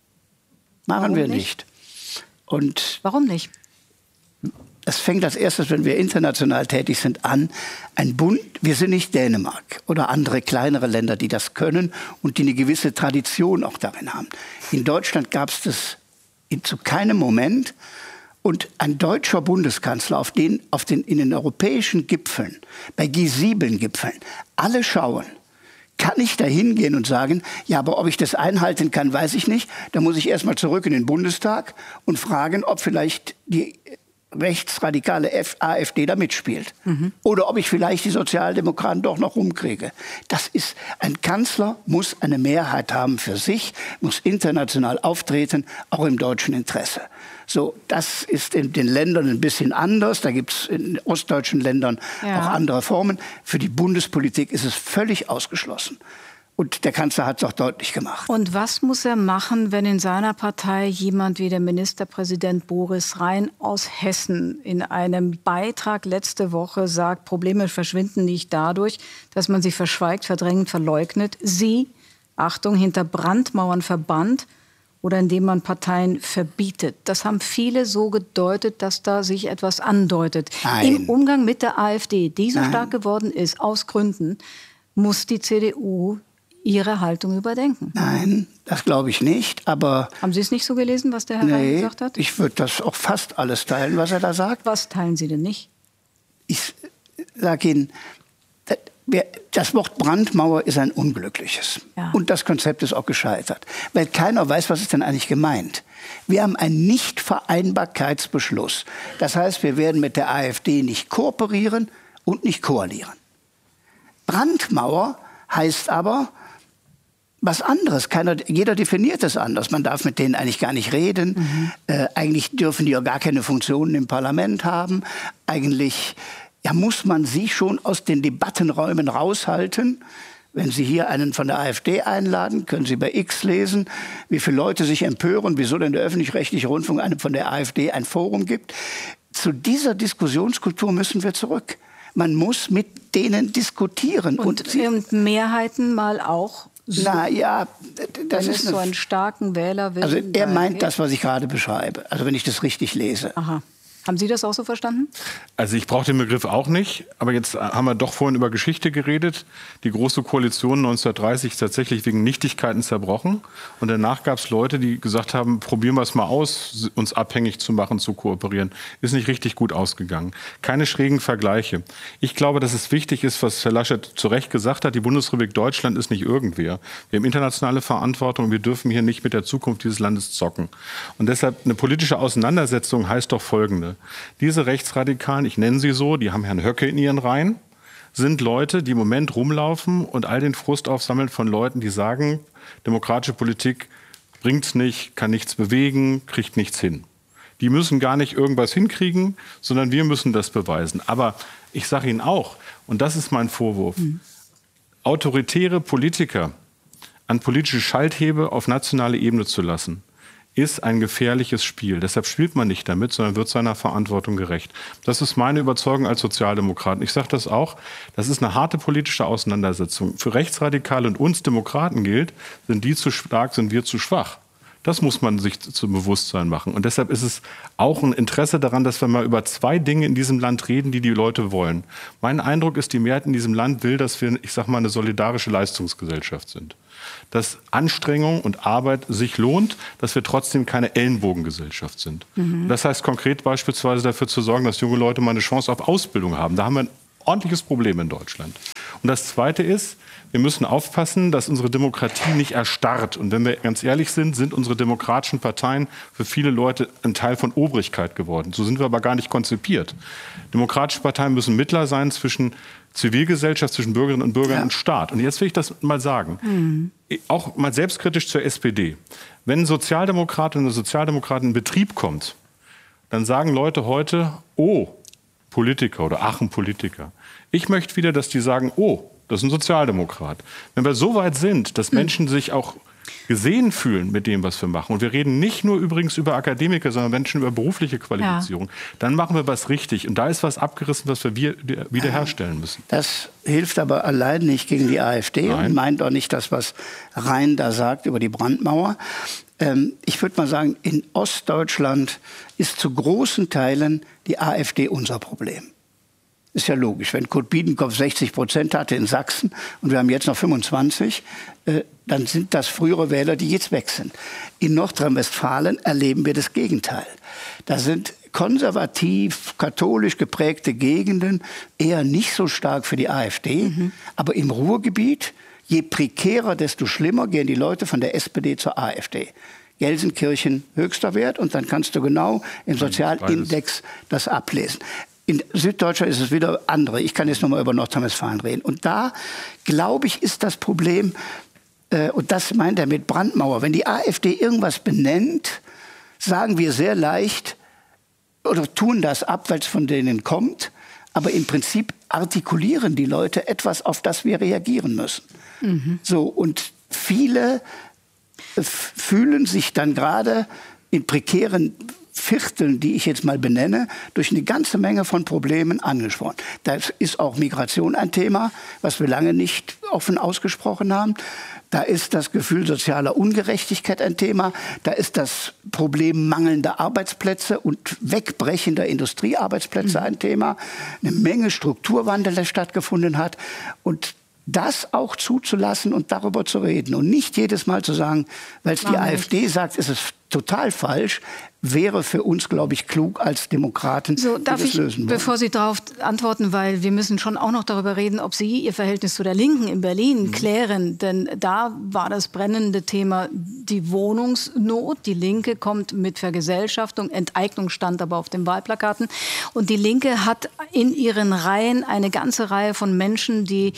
machen Warum wir nicht. nicht. Und Warum nicht? Es fängt als erstes, wenn wir international tätig sind, an. Ein Bund, wir sind nicht Dänemark oder andere kleinere Länder, die das können und die eine gewisse Tradition auch darin haben. In Deutschland gab es das in, zu keinem Moment. Und ein deutscher Bundeskanzler auf den, auf den, in den europäischen Gipfeln, bei G sieben Gipfeln, alle schauen. Kann ich da hingehen und sagen, ja, aber ob ich das einhalten kann, weiß ich nicht. Da muss ich erst mal zurück in den Bundestag und fragen, ob vielleicht die rechtsradikale AfD da mitspielt. Mhm. Oder ob ich vielleicht die Sozialdemokraten doch noch rumkriege. Das ist, ein Kanzler muss eine Mehrheit haben für sich, muss international auftreten, auch im deutschen Interesse. So, das ist in den Ländern ein bisschen anders. Da gibt es in ostdeutschen Ländern ja. auch andere Formen. Für die Bundespolitik ist es völlig ausgeschlossen. Und der Kanzler hat es auch deutlich gemacht. Und was muss er machen, wenn in seiner Partei jemand wie der Ministerpräsident Boris Rhein aus Hessen in einem Beitrag letzte Woche sagt, Probleme verschwinden nicht dadurch, dass man sie verschweigt, verdrängt, verleugnet, sie, Achtung, hinter Brandmauern verbannt oder indem man Parteien verbietet. Das haben viele so gedeutet, dass da sich etwas andeutet. Nein. Im Umgang mit der AfD, die so Nein. stark geworden ist, aus Gründen, muss die C D U Ihre Haltung überdenken. Nein, das glaube ich nicht, aber... Haben Sie es nicht so gelesen, was der Herr nee, Rhein gesagt hat? Ich würde das auch fast alles teilen, was er da sagt. Was teilen Sie denn nicht? Ich sage Ihnen, das Wort Brandmauer ist ein unglückliches. Ja. Und das Konzept ist auch gescheitert. Weil keiner weiß, was ist denn eigentlich gemeint. Wir haben einen Nichtvereinbarkeitsbeschluss. Das heißt, wir werden mit der AfD nicht kooperieren und nicht koalieren. Brandmauer heißt aber was anderes. Keiner, jeder definiert es anders. Man darf mit denen eigentlich gar nicht reden. Mhm. Äh, eigentlich dürfen die auch gar keine Funktionen im Parlament haben. Eigentlich ja, muss man sie schon aus den Debattenräumen raushalten. Wenn Sie hier einen von der AfD einladen, können Sie bei X lesen, wie viele Leute sich empören, wieso denn der öffentlich-rechtliche Rundfunk einem von der AfD ein Forum gibt. Zu dieser Diskussionskultur müssen wir zurück. Man muss mit denen diskutieren. Und, und, und Mehrheiten mal auch so, na ja, das ist so einen starken Wählerwillen. Also er meint das, was ich gerade beschreibe. Also wenn ich das richtig lese. Aha. Haben Sie das auch so verstanden? Also ich brauche den Begriff auch nicht. Aber jetzt haben wir doch vorhin über Geschichte geredet. Die Große Koalition neunzehnhundertdreißig ist tatsächlich wegen Nichtigkeiten zerbrochen. Und danach gab es Leute, die gesagt haben, probieren wir es mal aus, uns abhängig zu machen, zu kooperieren. Ist nicht richtig gut ausgegangen. Keine schrägen Vergleiche. Ich glaube, dass es wichtig ist, was Herr Laschet zu Recht gesagt hat. Die Bundesrepublik Deutschland ist nicht irgendwer. Wir haben internationale Verantwortung. Wir dürfen hier nicht mit der Zukunft dieses Landes zocken. Und deshalb eine politische Auseinandersetzung heißt doch Folgende. Diese Rechtsradikalen, ich nenne sie so, die haben Herrn Höcke in ihren Reihen, sind Leute, die im Moment rumlaufen und all den Frust aufsammeln von Leuten, die sagen, demokratische Politik bringt's nicht, kann nichts bewegen, kriegt nichts hin. Die müssen gar nicht irgendwas hinkriegen, sondern wir müssen das beweisen. Aber ich sage Ihnen auch, und das ist mein Vorwurf, mhm. autoritäre Politiker an politische Schalthebel auf nationale Ebene zu lassen, ist ein gefährliches Spiel. Deshalb spielt man nicht damit, sondern wird seiner Verantwortung gerecht. Das ist meine Überzeugung als Sozialdemokrat. Ich sage das auch, das ist eine harte politische Auseinandersetzung. Für Rechtsradikale und uns Demokraten gilt, sind die zu stark, sind wir zu schwach. Das muss man sich zum Bewusstsein machen. Und deshalb ist es auch ein Interesse daran, dass wir mal über zwei Dinge in diesem Land reden, die die Leute wollen. Mein Eindruck ist, die Mehrheit in diesem Land will, dass wir, ich sag mal, eine solidarische Leistungsgesellschaft sind. Dass Anstrengung und Arbeit sich lohnt, dass wir trotzdem keine Ellenbogengesellschaft sind. Mhm. Das heißt konkret beispielsweise dafür zu sorgen, dass junge Leute mal eine Chance auf Ausbildung haben. Da haben wir ein ordentliches Problem in Deutschland. Und das Zweite ist, wir müssen aufpassen, dass unsere Demokratie nicht erstarrt. Und wenn wir ganz ehrlich sind, sind unsere demokratischen Parteien für viele Leute ein Teil von Obrigkeit geworden. So sind wir aber gar nicht konzipiert. Demokratische Parteien müssen Mittler sein zwischen Zivilgesellschaft, zwischen Bürgerinnen und Bürgern ja. und Staat. Und jetzt will ich das mal sagen. Mhm. Auch mal selbstkritisch zur S P D. Wenn ein Sozialdemokrat und eine Sozialdemokratin in Betrieb kommt, dann sagen Leute heute, oh, Politiker oder ach, ein Politiker. Ich möchte wieder, dass die sagen, oh, das ist ein Sozialdemokrat. Wenn wir so weit sind, dass Menschen sich auch gesehen fühlen mit dem, was wir machen, und wir reden nicht nur übrigens über Akademiker, sondern Menschen über berufliche Qualifizierung, ja. dann machen wir was richtig. Und da ist was abgerissen, was wir wiederherstellen müssen. Das hilft aber allein nicht gegen die AfD Nein. und meint auch nicht das, was Rhein da sagt über die Brandmauer. Ähm, ich würde mal sagen, in Ostdeutschland ist zu großen Teilen die AfD unser Problem. Ist ja logisch, wenn Kurt Biedenkopf sechzig Prozent hatte in Sachsen und wir haben jetzt noch fünfundzwanzig, äh, dann sind das frühere Wähler, die jetzt weg sind. In Nordrhein-Westfalen erleben wir das Gegenteil. Da sind konservativ, katholisch geprägte Gegenden eher nicht so stark für die AfD. Mhm. Aber im Ruhrgebiet, je prekärer, desto schlimmer gehen die Leute von der S P D zur AfD. Gelsenkirchen höchster Wert und dann kannst du genau im Sozialindex das ablesen. In Süddeutschland ist es wieder andere. Ich kann jetzt noch mal über Nordrhein-Westfalen reden. Und da, glaube ich, ist das Problem, äh, und das meint er mit Brandmauer, wenn die AfD irgendwas benennt, sagen wir sehr leicht oder tun das ab, weil es von denen kommt. Aber im Prinzip artikulieren die Leute etwas, auf das wir reagieren müssen. Mhm. So, und viele fühlen sich dann gerade in prekären Vierteln, die ich jetzt mal benenne, durch eine ganze Menge von Problemen angesprochen. Da ist auch Migration ein Thema, was wir lange nicht offen ausgesprochen haben. Da ist das Gefühl sozialer Ungerechtigkeit ein Thema. Da ist das Problem mangelnder Arbeitsplätze und wegbrechender Industriearbeitsplätze mhm. ein Thema. Eine Menge Strukturwandel, der stattgefunden hat. Und das auch zuzulassen und darüber zu reden. Und nicht jedes Mal zu sagen, weil es die AfD sagt, ist es total falsch, wäre für uns, glaube ich, klug als Demokraten, so, die darf das ich, lösen wollen. Bevor Sie darauf antworten, weil wir müssen schon auch noch darüber reden, ob Sie Ihr Verhältnis zu der Linken in Berlin mhm. klären. Denn da war das brennende Thema die Wohnungsnot. Die Linke kommt mit Vergesellschaftung, Enteignung stand aber auf den Wahlplakaten. Und die Linke hat in ihren Reihen eine ganze Reihe von Menschen, die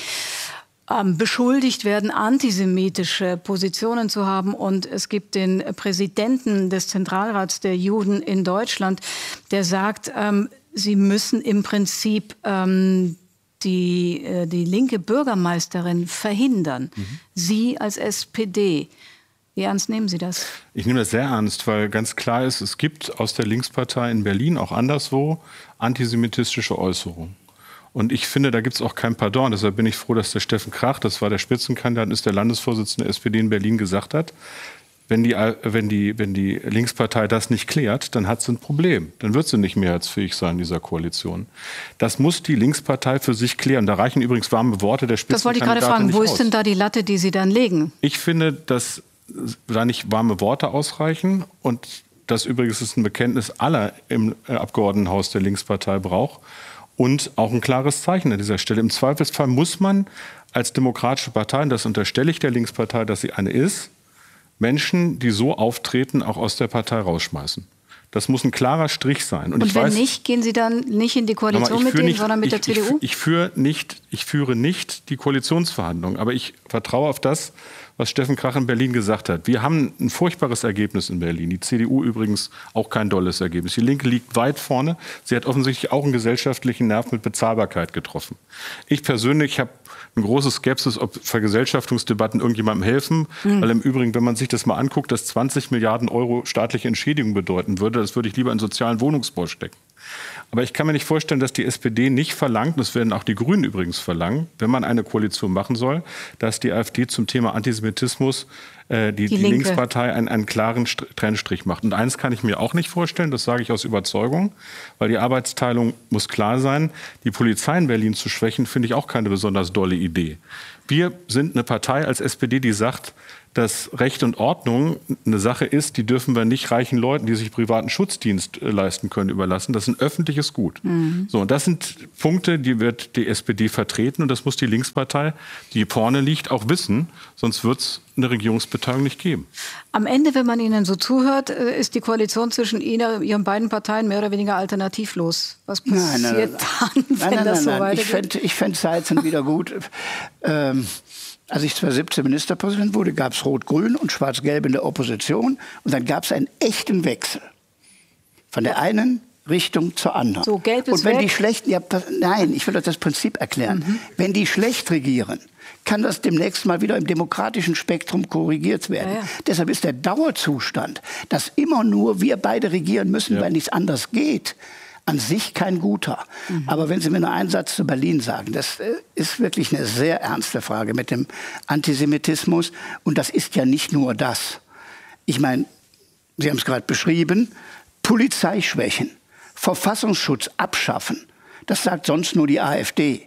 ähm, beschuldigt werden, antisemitische Positionen zu haben. Und es gibt den Präsidenten des Zentralrats der Juden in Deutschland, der sagt, ähm, sie müssen im Prinzip ähm, die, äh, die linke Bürgermeisterin verhindern. Mhm. Sie als S P D. Wie ernst nehmen Sie das? Ich nehme das sehr ernst, weil ganz klar ist, es gibt aus der Linkspartei in Berlin, auch anderswo, antisemitistische Äußerungen. Und ich finde, da gibt es auch kein Pardon. Deshalb bin ich froh, dass der Steffen Krach, das war der Spitzenkandidat, ist der Landesvorsitzende der S P D in Berlin, gesagt hat, wenn die, wenn die, wenn die Linkspartei das nicht klärt, dann hat sie ein Problem. Dann wird sie nicht mehrheitsfähig sein in dieser Koalition. Das muss die Linkspartei für sich klären. Da reichen übrigens warme Worte der Spitzenkandidatin. Das wollte ich gerade fragen. Wo ist denn da die Latte, die Sie dann legen? Ich finde, dass da nicht warme Worte ausreichen und das übrigens ist ein Bekenntnis aller im Abgeordnetenhaus der Linkspartei braucht. Und auch ein klares Zeichen an dieser Stelle. Im Zweifelsfall muss man als demokratische Partei, und das unterstelle ich der Linkspartei, dass sie eine ist, Menschen, die so auftreten, auch aus der Partei rausschmeißen. Das muss ein klarer Strich sein. Und, und ich wenn weiß, nicht, gehen Sie dann nicht in die Koalition mit denen, nicht, sondern mit ich, der C D U? Ich, ich, führe nicht, ich führe nicht die Koalitionsverhandlungen, aber ich vertraue auf das, was Steffen Krach in Berlin gesagt hat. Wir haben ein furchtbares Ergebnis in Berlin. Die C D U übrigens auch kein dolles Ergebnis. Die Linke liegt weit vorne. Sie hat offensichtlich auch einen gesellschaftlichen Nerv mit Bezahlbarkeit getroffen. Ich persönlich habe eine große Skepsis, ob Vergesellschaftungsdebatten irgendjemandem helfen. Mhm. Weil im Übrigen, wenn man sich das mal anguckt, dass zwanzig Milliarden Euro staatliche Entschädigung bedeuten würde, das würde ich lieber in sozialen Wohnungsbau stecken. Aber ich kann mir nicht vorstellen, dass die S P D nicht verlangt, das werden auch die Grünen übrigens verlangen, wenn man eine Koalition machen soll, dass die AfD zum Thema Antisemitismus äh, die, die, die Linkspartei einen, einen klaren St- Trennstrich macht. Und eins kann ich mir auch nicht vorstellen, das sage ich aus Überzeugung, weil die Arbeitsteilung muss klar sein. Die Polizei in Berlin zu schwächen, finde ich auch keine besonders dolle Idee. Wir sind eine Partei als S P D, die sagt, dass Recht und Ordnung eine Sache ist, die dürfen wir nicht reichen Leuten, die sich privaten Schutzdienst äh, leisten können, überlassen. Das ist ein öffentliches Gut. Mhm. So, und das sind Punkte, die wird die S P D vertreten und das muss die Linkspartei, die vorne liegt, auch wissen. Sonst wird es eine Regierungsbeteiligung nicht geben. Am Ende, wenn man Ihnen so zuhört, ist die Koalition zwischen Ihnen, Ihren beiden Parteien mehr oder weniger alternativlos. Was passiert nein, nein, nein. dann, wenn nein, nein, das so nein, nein. weitergeht? Ich fände ich fänd Seiten wieder gut. ähm, Als ich zweitausendsiebzehn Ministerpräsident wurde, gab es Rot-Grün und Schwarz-Gelb in der Opposition. Und dann gab es einen echten Wechsel. Von der einen Richtung zur anderen. So, Gelb ist und wenn weg. die schlechten, ja, nein, ich will euch das Prinzip erklären. Mhm. Wenn die schlecht regieren, kann das demnächst mal wieder im demokratischen Spektrum korrigiert werden. Ja, ja. Deshalb ist der Dauerzustand, dass immer nur wir beide regieren müssen, ja. weil nichts anders geht, an sich kein guter. Mhm. Aber wenn Sie mir nur einen Satz zu Berlin sagen, das ist wirklich eine sehr ernste Frage mit dem Antisemitismus. Und das ist ja nicht nur das. Ich meine, Sie haben es gerade beschrieben, Polizei schwächen, Verfassungsschutz abschaffen. Das sagt sonst nur die AfD.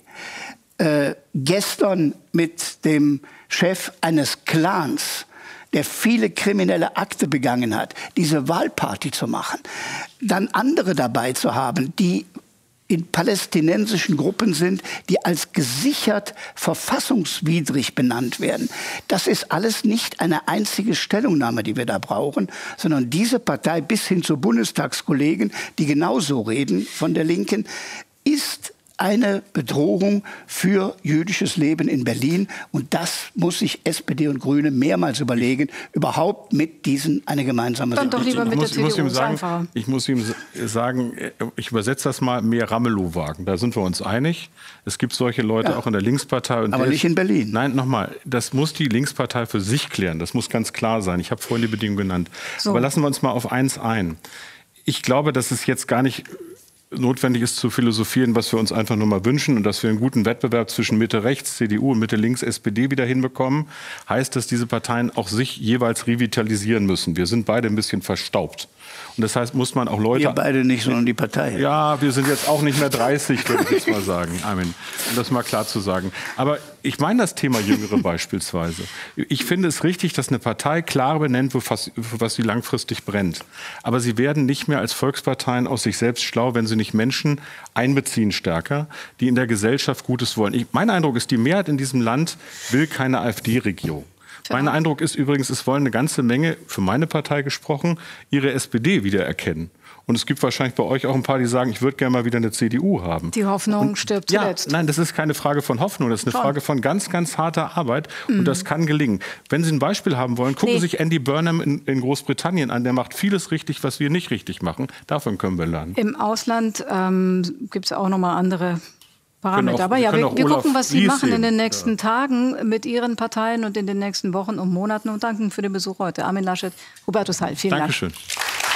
Äh, gestern mit dem Chef eines Clans, der viele kriminelle Akte begangen hat, diese Wahlparty zu machen, dann andere dabei zu haben, die in palästinensischen Gruppen sind, die als gesichert verfassungswidrig benannt werden. Das ist alles nicht eine einzige Stellungnahme, die wir da brauchen, sondern diese Partei bis hin zu Bundestagskollegen, die genauso reden von der Linken, ist eine Bedrohung für jüdisches Leben in Berlin. Und das muss sich S P D und Grüne mehrmals überlegen, überhaupt mit diesen eine gemeinsame Sache zu machen. Ich muss, ich muss ihm sagen, ich muss ihm sagen, ich übersetze das mal, mehr Ramelow-Wagen. Da sind wir uns einig. Es gibt solche Leute ja. auch in der Linkspartei. Und aber nicht in Berlin. Nein, nochmal, das muss die Linkspartei für sich klären. Das muss ganz klar sein. Ich habe vorhin die Bedingungen genannt. So. Aber lassen wir uns mal auf eins ein. Ich glaube, dass es jetzt gar nicht notwendig ist zu philosophieren, was wir uns einfach nur mal wünschen und dass wir einen guten Wettbewerb zwischen Mitte-Rechts, C D U und Mitte-Links, S P D wieder hinbekommen, heißt, dass diese Parteien auch sich jeweils revitalisieren müssen. Wir sind beide ein bisschen verstaubt. Und das heißt, muss man auch Leute... Wir beide nicht, sondern die Partei. Ja, wir sind jetzt auch nicht mehr dreißig, würde ich jetzt mal sagen. Amen. Um das mal klar zu sagen. Aber ich meine das Thema Jüngere beispielsweise. Ich finde es richtig, dass eine Partei klar benennt, für was sie langfristig brennt. Aber sie werden nicht mehr als Volksparteien aus sich selbst schlau, wenn sie nicht Menschen einbeziehen stärker, die in der Gesellschaft Gutes wollen. Ich, mein Eindruck ist, die Mehrheit in diesem Land will keine AfD-Regierung. Mein Eindruck ist übrigens, es wollen eine ganze Menge, für meine Partei gesprochen, ihre S P D wiedererkennen. Und es gibt wahrscheinlich bei euch auch ein paar, die sagen, ich würde gerne mal wieder eine C D U haben. Die Hoffnung und, stirbt ja, zuletzt. Nein, das ist keine Frage von Hoffnung, das ist eine Schon. Frage von ganz, ganz harter Arbeit. Mhm. Und das kann gelingen. Wenn Sie ein Beispiel haben wollen, gucken Sie nee. sich Andy Burnham in, in Großbritannien an. Der macht vieles richtig, was wir nicht richtig machen. Davon können wir lernen. Im Ausland ähm, gibt es auch noch mal andere Parameter. Auch, Aber ja, wir, wir gucken, was Sie Lies machen in den nächsten ja. Tagen mit Ihren Parteien und in den nächsten Wochen und Monaten. Und danken für den Besuch heute. Armin Laschet, Hubertus Heil. Vielen Dankeschön. Dank.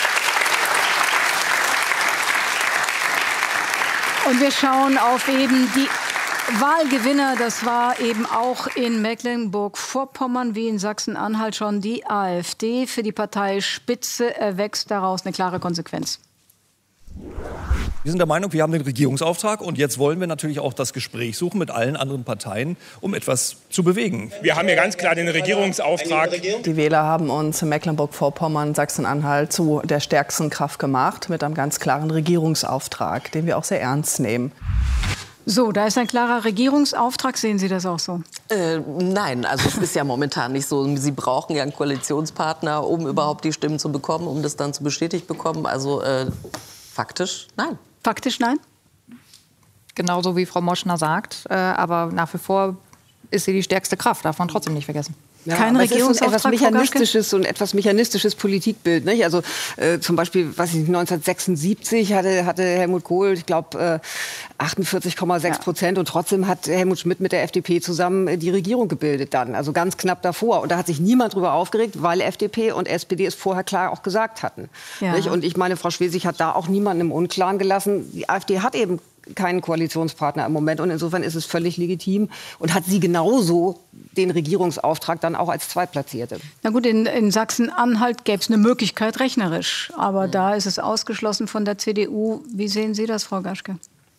Und wir schauen auf eben die Wahlgewinner. Das war eben auch in Mecklenburg-Vorpommern wie in Sachsen-Anhalt schon die AfD. Für die Parteispitze erwächst daraus eine klare Konsequenz. Wir sind der Meinung, wir haben den Regierungsauftrag und jetzt wollen wir natürlich auch das Gespräch suchen mit allen anderen Parteien, um etwas zu bewegen. Wir haben ja ganz klar den Regierungsauftrag. Die Wähler haben uns in Mecklenburg-Vorpommern, Sachsen-Anhalt zu der stärksten Kraft gemacht mit einem ganz klaren Regierungsauftrag, den wir auch sehr ernst nehmen. So, da ist ein klarer Regierungsauftrag. Sehen Sie das auch so? Äh, nein, also es ist ja momentan nicht so. Sie brauchen ja einen Koalitionspartner, um überhaupt die Stimmen zu bekommen, um das dann zu bestätigt bekommen. Also äh, faktisch nein. Faktisch nein? Genauso wie Frau Moschner sagt. Äh, aber nach wie vor ist sie die stärkste Kraft, darf man trotzdem nicht vergessen. Ja, Kein Regierungsauftrag, etwas mechanistisches und etwas mechanistisches Politikbild. Nicht? Also äh, zum Beispiel, was ich neunzehnhundertsechsundsiebzig hatte, hatte Helmut Kohl, ich glaube, äh, achtundvierzig Komma sechs Prozent und trotzdem hat Helmut Schmidt mit der F D P zusammen äh, die Regierung gebildet dann, also ganz knapp davor. Und da hat sich niemand drüber aufgeregt, weil F D P und S P D es vorher klar auch gesagt hatten. Ja. Nicht? Und ich meine, Frau Schwesig hat da auch niemanden im Unklaren gelassen. Die AfD hat eben keinen Koalitionspartner im Moment und insofern ist es völlig legitim und hat sie genauso den Regierungsauftrag dann auch als Zweitplatzierte. Na gut, in, in Sachsen-Anhalt gäbe es eine Möglichkeit rechnerisch, aber mhm. da ist es ausgeschlossen von der C D U. Wie sehen Sie das, Frau Gaschke?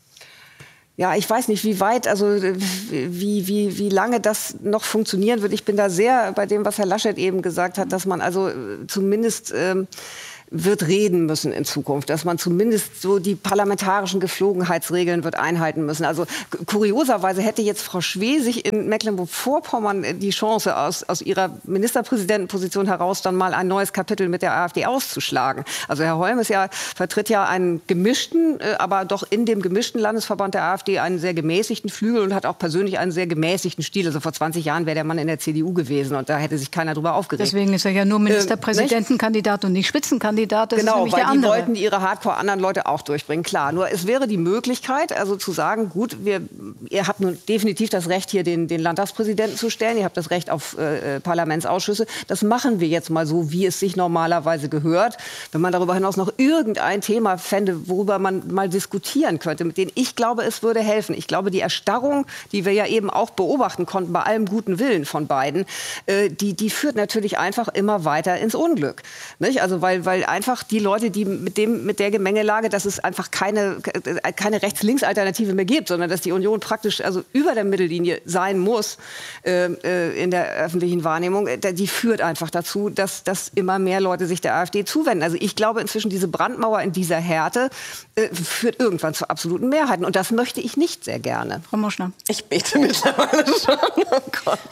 Ja, ich weiß nicht, wie weit, also wie, wie, wie lange das noch funktionieren wird. Ich bin da sehr bei dem, was Herr Laschet eben gesagt hat, dass man also zumindest ähm, wird reden müssen in Zukunft, dass man zumindest so die parlamentarischen Geflogenheitsregeln wird einhalten müssen. Also kurioserweise hätte jetzt Frau Schwesig in Mecklenburg-Vorpommern die Chance, aus, aus ihrer Ministerpräsidentenposition heraus dann mal ein neues Kapitel mit der AfD auszuschlagen. Also Herr Holmes ja, vertritt ja einen gemischten, aber doch in dem gemischten Landesverband der AfD einen sehr gemäßigten Flügel und hat auch persönlich einen sehr gemäßigten Stil. Also vor zwanzig Jahren wäre der Mann in der C D U gewesen und da hätte sich keiner drüber aufgeregt. Deswegen ist er ja nur Ministerpräsidentenkandidat äh, und nicht Spitzenkandidat. Das genau, ist weil der die andere. wollten ihre Hardcore anderen Leute auch durchbringen. Klar, nur es wäre die Möglichkeit, also zu sagen, gut, wir, ihr habt nun definitiv das Recht, hier den, den Landtagspräsidenten zu stellen. Ihr habt das Recht auf äh, Parlamentsausschüsse. Das machen wir jetzt mal so, wie es sich normalerweise gehört. Wenn man darüber hinaus noch irgendein Thema fände, worüber man mal diskutieren könnte, mit denen ich glaube, es würde helfen. Ich glaube, die Erstarrung, die wir ja eben auch beobachten konnten, bei allem guten Willen von beiden, äh, die, die führt natürlich einfach immer weiter ins Unglück. Nicht? Also weil, weil einfach die Leute, die mit, dem, mit der Gemengelage, dass es einfach keine, keine Rechts-Links-Alternative mehr gibt, sondern dass die Union praktisch also über der Mittellinie sein muss äh, in der öffentlichen Wahrnehmung, die führt einfach dazu, dass, dass immer mehr Leute sich der AfD zuwenden. Also ich glaube inzwischen, diese Brandmauer in dieser Härte äh, führt irgendwann zu absoluten Mehrheiten. Und das möchte ich nicht sehr gerne. Frau Moschner. Ich bete mittlerweile schon. Oh Gott.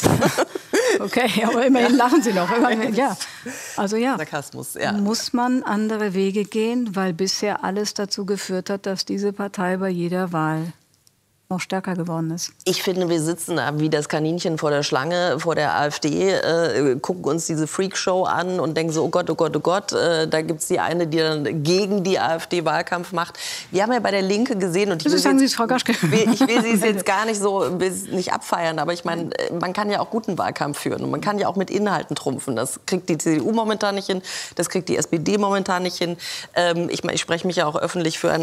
Okay, aber immerhin lachen Sie noch. Immerhin, ja. Also ja. Sarkasmus, ja. Muss man andere Wege gehen, weil bisher alles dazu geführt hat, dass diese Partei bei jeder Wahl noch stärker geworden ist. Ich finde, wir sitzen da wie das Kaninchen vor der Schlange, vor der AfD, äh, gucken uns diese Freakshow an und denken so, oh Gott, oh Gott, oh Gott, äh, da gibt es die eine, die dann gegen die AfD Wahlkampf macht. Wir haben ja bei der Linke gesehen, und ich will, sagen jetzt, Sie, Frau Gaschke. ich will sie jetzt gar nicht so nicht abfeiern, aber ich meine, man kann ja auch guten Wahlkampf führen und man kann ja auch mit Inhalten trumpfen. Das kriegt die C D U momentan nicht hin, das kriegt die S P D momentan nicht hin. Ähm, ich, ich spreche mich ja auch öffentlich für ein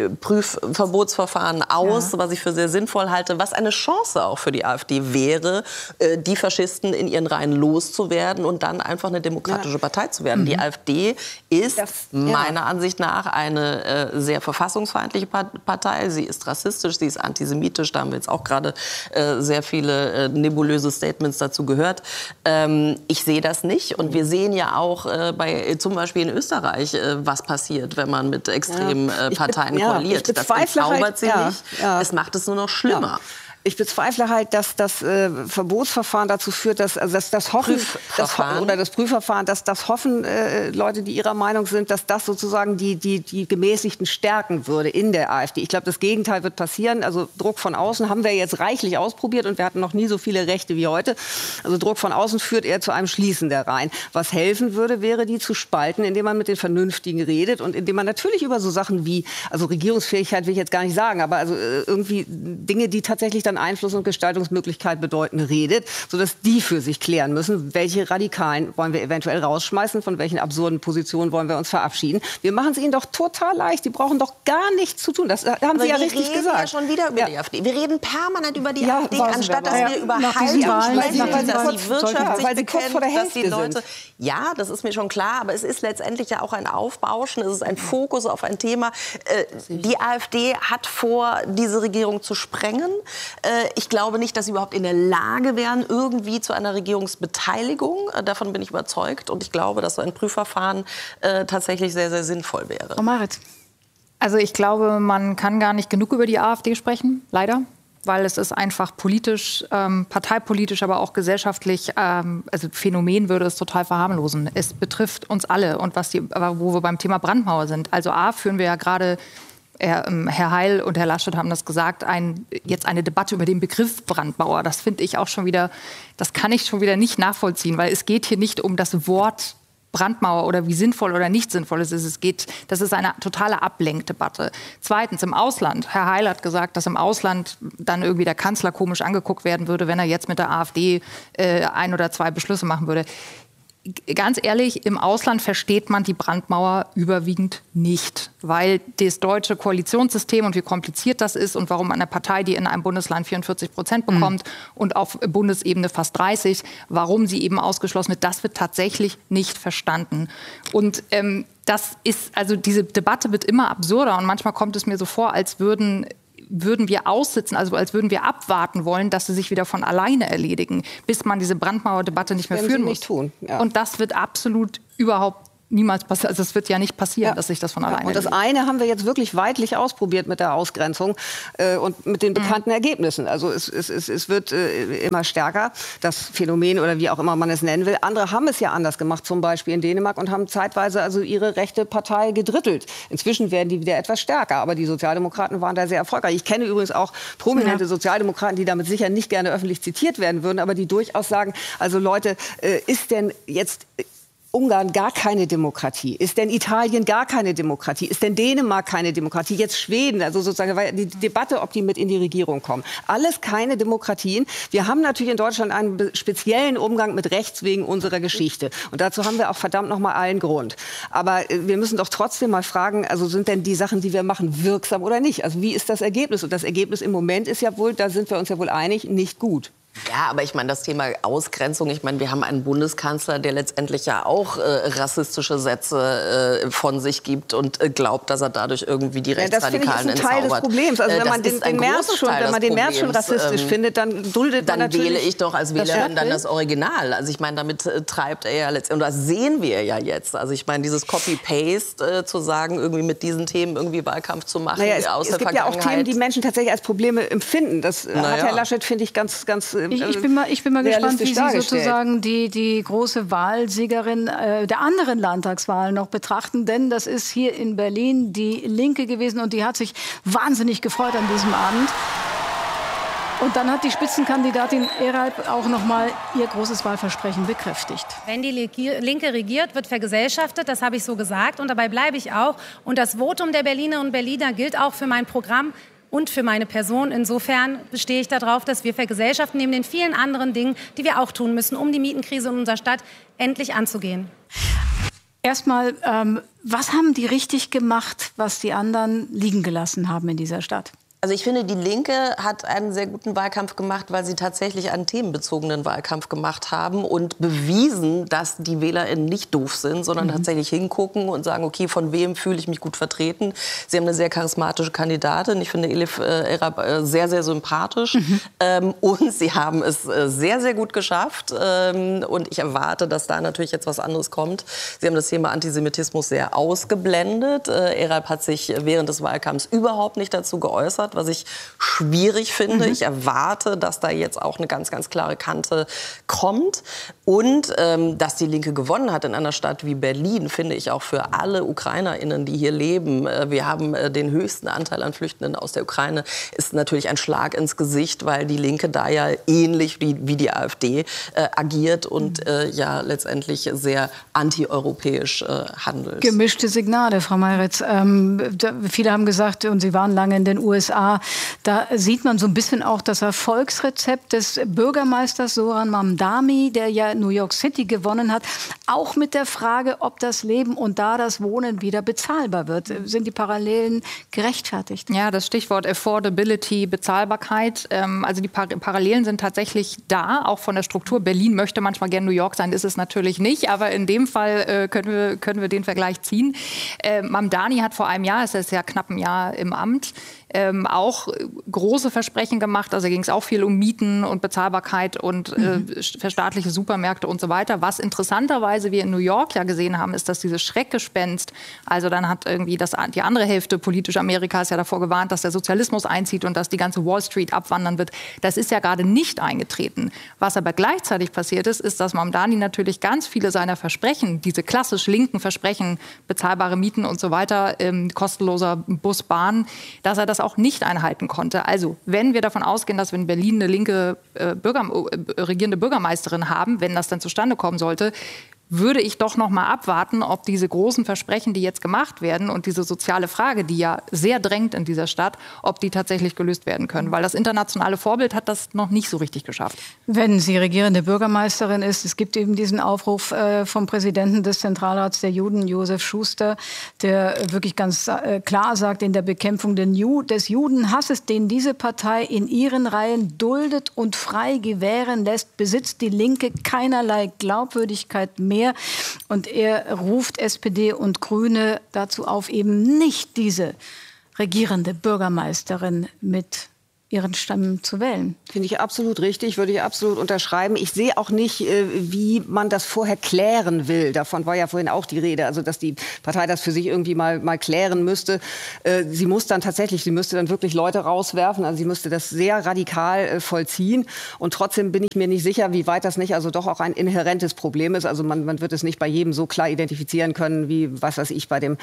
AfD-Prüfverbotsverfahren aus, ja. was ich für sehr sinnvoll halte, was eine Chance auch für die AfD wäre, die Faschisten in ihren Reihen loszuwerden und dann einfach eine demokratische ja. Partei zu werden. Mhm. Die AfD ist das, ja. meiner Ansicht nach eine äh, sehr verfassungsfeindliche Partei. Sie ist rassistisch, sie ist antisemitisch. Da haben wir jetzt auch gerade äh, sehr viele äh, nebulöse Statements dazu gehört. Ähm, ich sehe das nicht. Und wir sehen ja auch äh, bei, zum Beispiel in Österreich, äh, was passiert, wenn man mit extremen ja. äh, Parteien be- ja, koaliert. Das entzaubert halt, sie ja, nicht. Ja. Es macht es nur noch schlimmer. Ja. Ich bezweifle halt, dass das äh, Verbotsverfahren dazu führt, dass also dass das Hoffen das, oder das Prüfverfahren, dass das Hoffen äh, Leute, die ihrer Meinung sind, dass das sozusagen die die die Gemäßigten stärken würde in der AfD. Ich glaube, das Gegenteil wird passieren. Also Druck von außen haben wir jetzt reichlich ausprobiert und wir hatten noch nie so viele Rechte wie heute. Also Druck von außen führt eher zu einem Schließen der Reihen. Was helfen würde, wäre die zu spalten, indem man mit den Vernünftigen redet und indem man natürlich über so Sachen wie, also Regierungsfähigkeit will ich jetzt gar nicht sagen, aber also äh, irgendwie Dinge, die tatsächlich dann Einfluss und Gestaltungsmöglichkeit bedeuten, redet, sodass die für sich klären müssen, welche Radikalen wollen wir eventuell rausschmeißen, von welchen absurden Positionen wollen wir uns verabschieden. Wir machen es ihnen doch total leicht. Die brauchen doch gar nichts zu tun. Das haben Aber Sie ja wir richtig reden gesagt. ja schon wieder über ja. die AfD. Wir reden permanent über die ja, AfD, anstatt dass wir über Haltung sprechen, dass die Wirtschaft sich bekennt, dass die Leute... Ja, das ist mir schon klar, aber es ist letztendlich ja auch ein Aufbauschen, es ist ein Fokus auf ein Thema. Die AfD hat vor, diese Regierung zu sprengen. Ich glaube nicht, dass sie überhaupt in der Lage wären, irgendwie zu einer Regierungsbeteiligung. Davon bin ich überzeugt. Und ich glaube, dass so ein Prüfverfahren äh, tatsächlich sehr, sehr sinnvoll wäre. Frau Maritz. Also ich glaube, man kann gar nicht genug über die AfD sprechen, leider. Weil es ist einfach politisch, ähm, parteipolitisch, aber auch gesellschaftlich, ähm, also Phänomen würde es total verharmlosen. Es betrifft uns alle. Und was die, wo wir beim Thema Brandmauer sind. Also A, führen wir ja gerade Herr, ähm, Herr Heil und Herr Laschet haben das gesagt, ein, jetzt eine Debatte über den Begriff Brandmauer. Das finde ich auch schon wieder, das kann ich schon wieder nicht nachvollziehen, weil es geht hier nicht um das Wort Brandmauer oder wie sinnvoll oder nicht sinnvoll es ist. Es geht, das ist eine totale Ablenkdebatte. Zweitens, im Ausland. Herr Heil hat gesagt, dass im Ausland dann irgendwie der Kanzler komisch angeguckt werden würde, wenn er jetzt mit der AfD äh, ein oder zwei Beschlüsse machen würde. Ganz ehrlich, im Ausland versteht man die Brandmauer überwiegend nicht, weil das deutsche Koalitionssystem und wie kompliziert das ist und warum eine Partei, die in einem Bundesland vierundvierzig Prozent bekommt mhm. und auf Bundesebene fast dreißig, warum sie eben ausgeschlossen wird, das wird tatsächlich nicht verstanden. Und ähm, das ist, also diese Debatte wird immer absurder und manchmal kommt es mir so vor, als würden würden wir aussitzen, also als würden wir abwarten wollen, dass sie sich wieder von alleine erledigen, bis man diese Brandmauerdebatte nicht mehr führen muss. Nicht tun, ja. Und das wird absolut überhaupt niemals passieren. Also es wird ja nicht passieren, ja. dass sich das von alleine ja. Und das erledigt. Eine haben wir jetzt wirklich weitlich ausprobiert mit der Ausgrenzung äh, und mit den bekannten mhm. Ergebnissen. Also es, es, es, es wird äh, immer stärker, das Phänomen oder wie auch immer man es nennen will. Andere haben es ja anders gemacht, zum Beispiel in Dänemark, und haben zeitweise also ihre rechte Partei gedrittelt. Inzwischen werden die wieder etwas stärker, aber die Sozialdemokraten waren da sehr erfolgreich. Ich kenne übrigens auch prominente ja. Sozialdemokraten, die damit sicher nicht gerne öffentlich zitiert werden würden, aber die durchaus sagen, also Leute, äh, ist denn jetzt Ungarn gar keine Demokratie? Ist denn Italien gar keine Demokratie? Ist denn Dänemark keine Demokratie? Jetzt Schweden, also sozusagen weil die Debatte, ob die mit in die Regierung kommen. Alles keine Demokratien. Wir haben natürlich in Deutschland einen speziellen Umgang mit Rechts wegen unserer Geschichte. Und dazu haben wir auch verdammt noch mal allen Grund. Aber wir müssen doch trotzdem mal fragen, also sind denn die Sachen, die wir machen, wirksam oder nicht? Also wie ist das Ergebnis? Und das Ergebnis im Moment ist ja wohl, da sind wir uns ja wohl einig, nicht gut. Ja, aber ich meine, das Thema Ausgrenzung, ich meine, wir haben einen Bundeskanzler, der letztendlich ja auch äh, rassistische Sätze äh, von sich gibt und äh, glaubt, dass er dadurch irgendwie die Rechtsradikalen entzaubert. Ja, das finde ich ist ein Teil des Problems. Also wenn man den, den Merz schon, wenn man den Merz schon rassistisch ähm, findet, dann duldet dann man natürlich... Dann wähle ich doch als Wählerin dann das Original. Also ich meine, damit äh, treibt er ja letztendlich, und das sehen wir ja jetzt. Also ich meine, dieses Copy-Paste äh, zu sagen, irgendwie mit diesen Themen irgendwie Wahlkampf zu machen, naja, es, aus es der gibt ja auch Themen, die Menschen tatsächlich als Probleme empfinden. Das naja. hat Herr Laschet, finde ich, ganz, ganz Ich, ich, bin mal, ich bin mal gespannt, wie Sie sozusagen die, die große Wahlsiegerin äh, der anderen Landtagswahlen noch betrachten. Denn das ist hier in Berlin die Linke gewesen und die hat sich wahnsinnig gefreut an diesem Abend. Und dann hat die Spitzenkandidatin Eralp auch noch mal ihr großes Wahlversprechen bekräftigt. Wenn die Linke regiert, wird vergesellschaftet. Das habe ich so gesagt und dabei bleibe ich auch. Und das Votum der Berliner und Berliner gilt auch für mein Programm und für meine Person. Insofern bestehe ich darauf, dass wir vergesellschaften neben den vielen anderen Dingen, die wir auch tun müssen, um die Mietenkrise in unserer Stadt endlich anzugehen. Erstmal, ähm, was haben die richtig gemacht, was die anderen liegen gelassen haben in dieser Stadt? Also ich finde, die Linke hat einen sehr guten Wahlkampf gemacht, weil sie tatsächlich einen themenbezogenen Wahlkampf gemacht haben und bewiesen, dass die WählerInnen nicht doof sind, sondern mhm. tatsächlich hingucken und sagen, okay, von wem fühle ich mich gut vertreten. Sie haben eine sehr charismatische Kandidatin. Ich finde Elif äh, Eralp äh, sehr, sehr sympathisch. Mhm. Ähm, und sie haben es äh, sehr, sehr gut geschafft. Ähm, und ich erwarte, dass da natürlich jetzt was anderes kommt. Sie haben das Thema Antisemitismus sehr ausgeblendet. Äh, Eralp hat sich während des Wahlkampfs überhaupt nicht dazu geäußert, was ich schwierig finde. Mhm. Ich erwarte, dass da jetzt auch eine ganz, ganz klare Kante kommt. Und ähm, dass die Linke gewonnen hat in einer Stadt wie Berlin, finde ich auch für alle UkrainerInnen, die hier leben. Äh, wir haben äh, den höchsten Anteil an Flüchtenden aus der Ukraine. Ist natürlich ein Schlag ins Gesicht, weil die Linke da ja ähnlich wie, wie die AfD äh, agiert und äh, ja letztendlich sehr antieuropäisch äh, handelt. Gemischte Signale, Frau Meiritz. Ähm, da, viele haben gesagt, und Sie waren lange in den U S A, da sieht man so ein bisschen auch das Erfolgsrezept des Bürgermeisters Zoran Mamdani, der ja New York City gewonnen hat, auch mit der Frage, ob das Leben und da das Wohnen wieder bezahlbar wird. Sind die Parallelen gerechtfertigt? Ja, das Stichwort Affordability, Bezahlbarkeit. Ähm, also die Par- Parallelen sind tatsächlich da, auch von der Struktur. Berlin möchte manchmal gerne New York sein, ist es natürlich nicht, aber in dem Fall äh, können wir, können wir den Vergleich ziehen. Äh, Mamdani hat vor einem Jahr, es ist ja knapp ein Jahr im Amt, ähm, auch große Versprechen gemacht. Also ging es auch viel um Mieten und Bezahlbarkeit und mhm. äh, verstaatliche Supermärkte und so weiter. Was interessanterweise wir in New York ja gesehen haben, ist, dass dieses Schreckgespenst, also dann hat irgendwie das, die andere Hälfte politisch Amerikas ja davor gewarnt, dass der Sozialismus einzieht und dass die ganze Wall Street abwandern wird. Das ist ja gerade nicht eingetreten. Was aber gleichzeitig passiert ist, ist, dass Mamdani natürlich ganz viele seiner Versprechen, diese klassisch linken Versprechen, bezahlbare Mieten und so weiter, ähm, kostenloser Bus, Bahn, dass er das auch nicht einhalten konnte. Also wenn wir davon ausgehen, dass wir in Berlin eine linke äh, Bürger, äh, regierende Bürgermeisterin haben, wenn das dann zustande kommen sollte, würde ich doch noch mal abwarten, ob diese großen Versprechen, die jetzt gemacht werden und diese soziale Frage, die ja sehr drängt in dieser Stadt, ob die tatsächlich gelöst werden können. Weil das internationale Vorbild hat das noch nicht so richtig geschafft. Wenn sie regierende Bürgermeisterin ist, es gibt eben diesen Aufruf äh, vom Präsidenten des Zentralrats der Juden, Josef Schuster, der wirklich ganz äh, klar sagt, in der Bekämpfung des Judenhasses, den diese Partei in ihren Reihen duldet und frei gewähren lässt, besitzt die Linke keinerlei Glaubwürdigkeit mehr. Und er ruft S P D und Grüne dazu auf, eben nicht diese regierende Bürgermeisterin mit ihren Stimmen zu wählen. Finde ich absolut richtig, würde ich absolut unterschreiben. Ich sehe auch nicht, wie man das vorher klären will. Davon war ja vorhin auch die Rede, also dass die Partei das für sich irgendwie mal, mal klären müsste. Sie muss dann tatsächlich, sie müsste dann wirklich Leute rauswerfen, also sie müsste das sehr radikal vollziehen. Und trotzdem bin ich mir nicht sicher, wie weit das nicht also doch auch ein inhärentes Problem ist. Also man, man wird es nicht bei jedem so klar identifizieren können, wie, was weiß ich, bei dem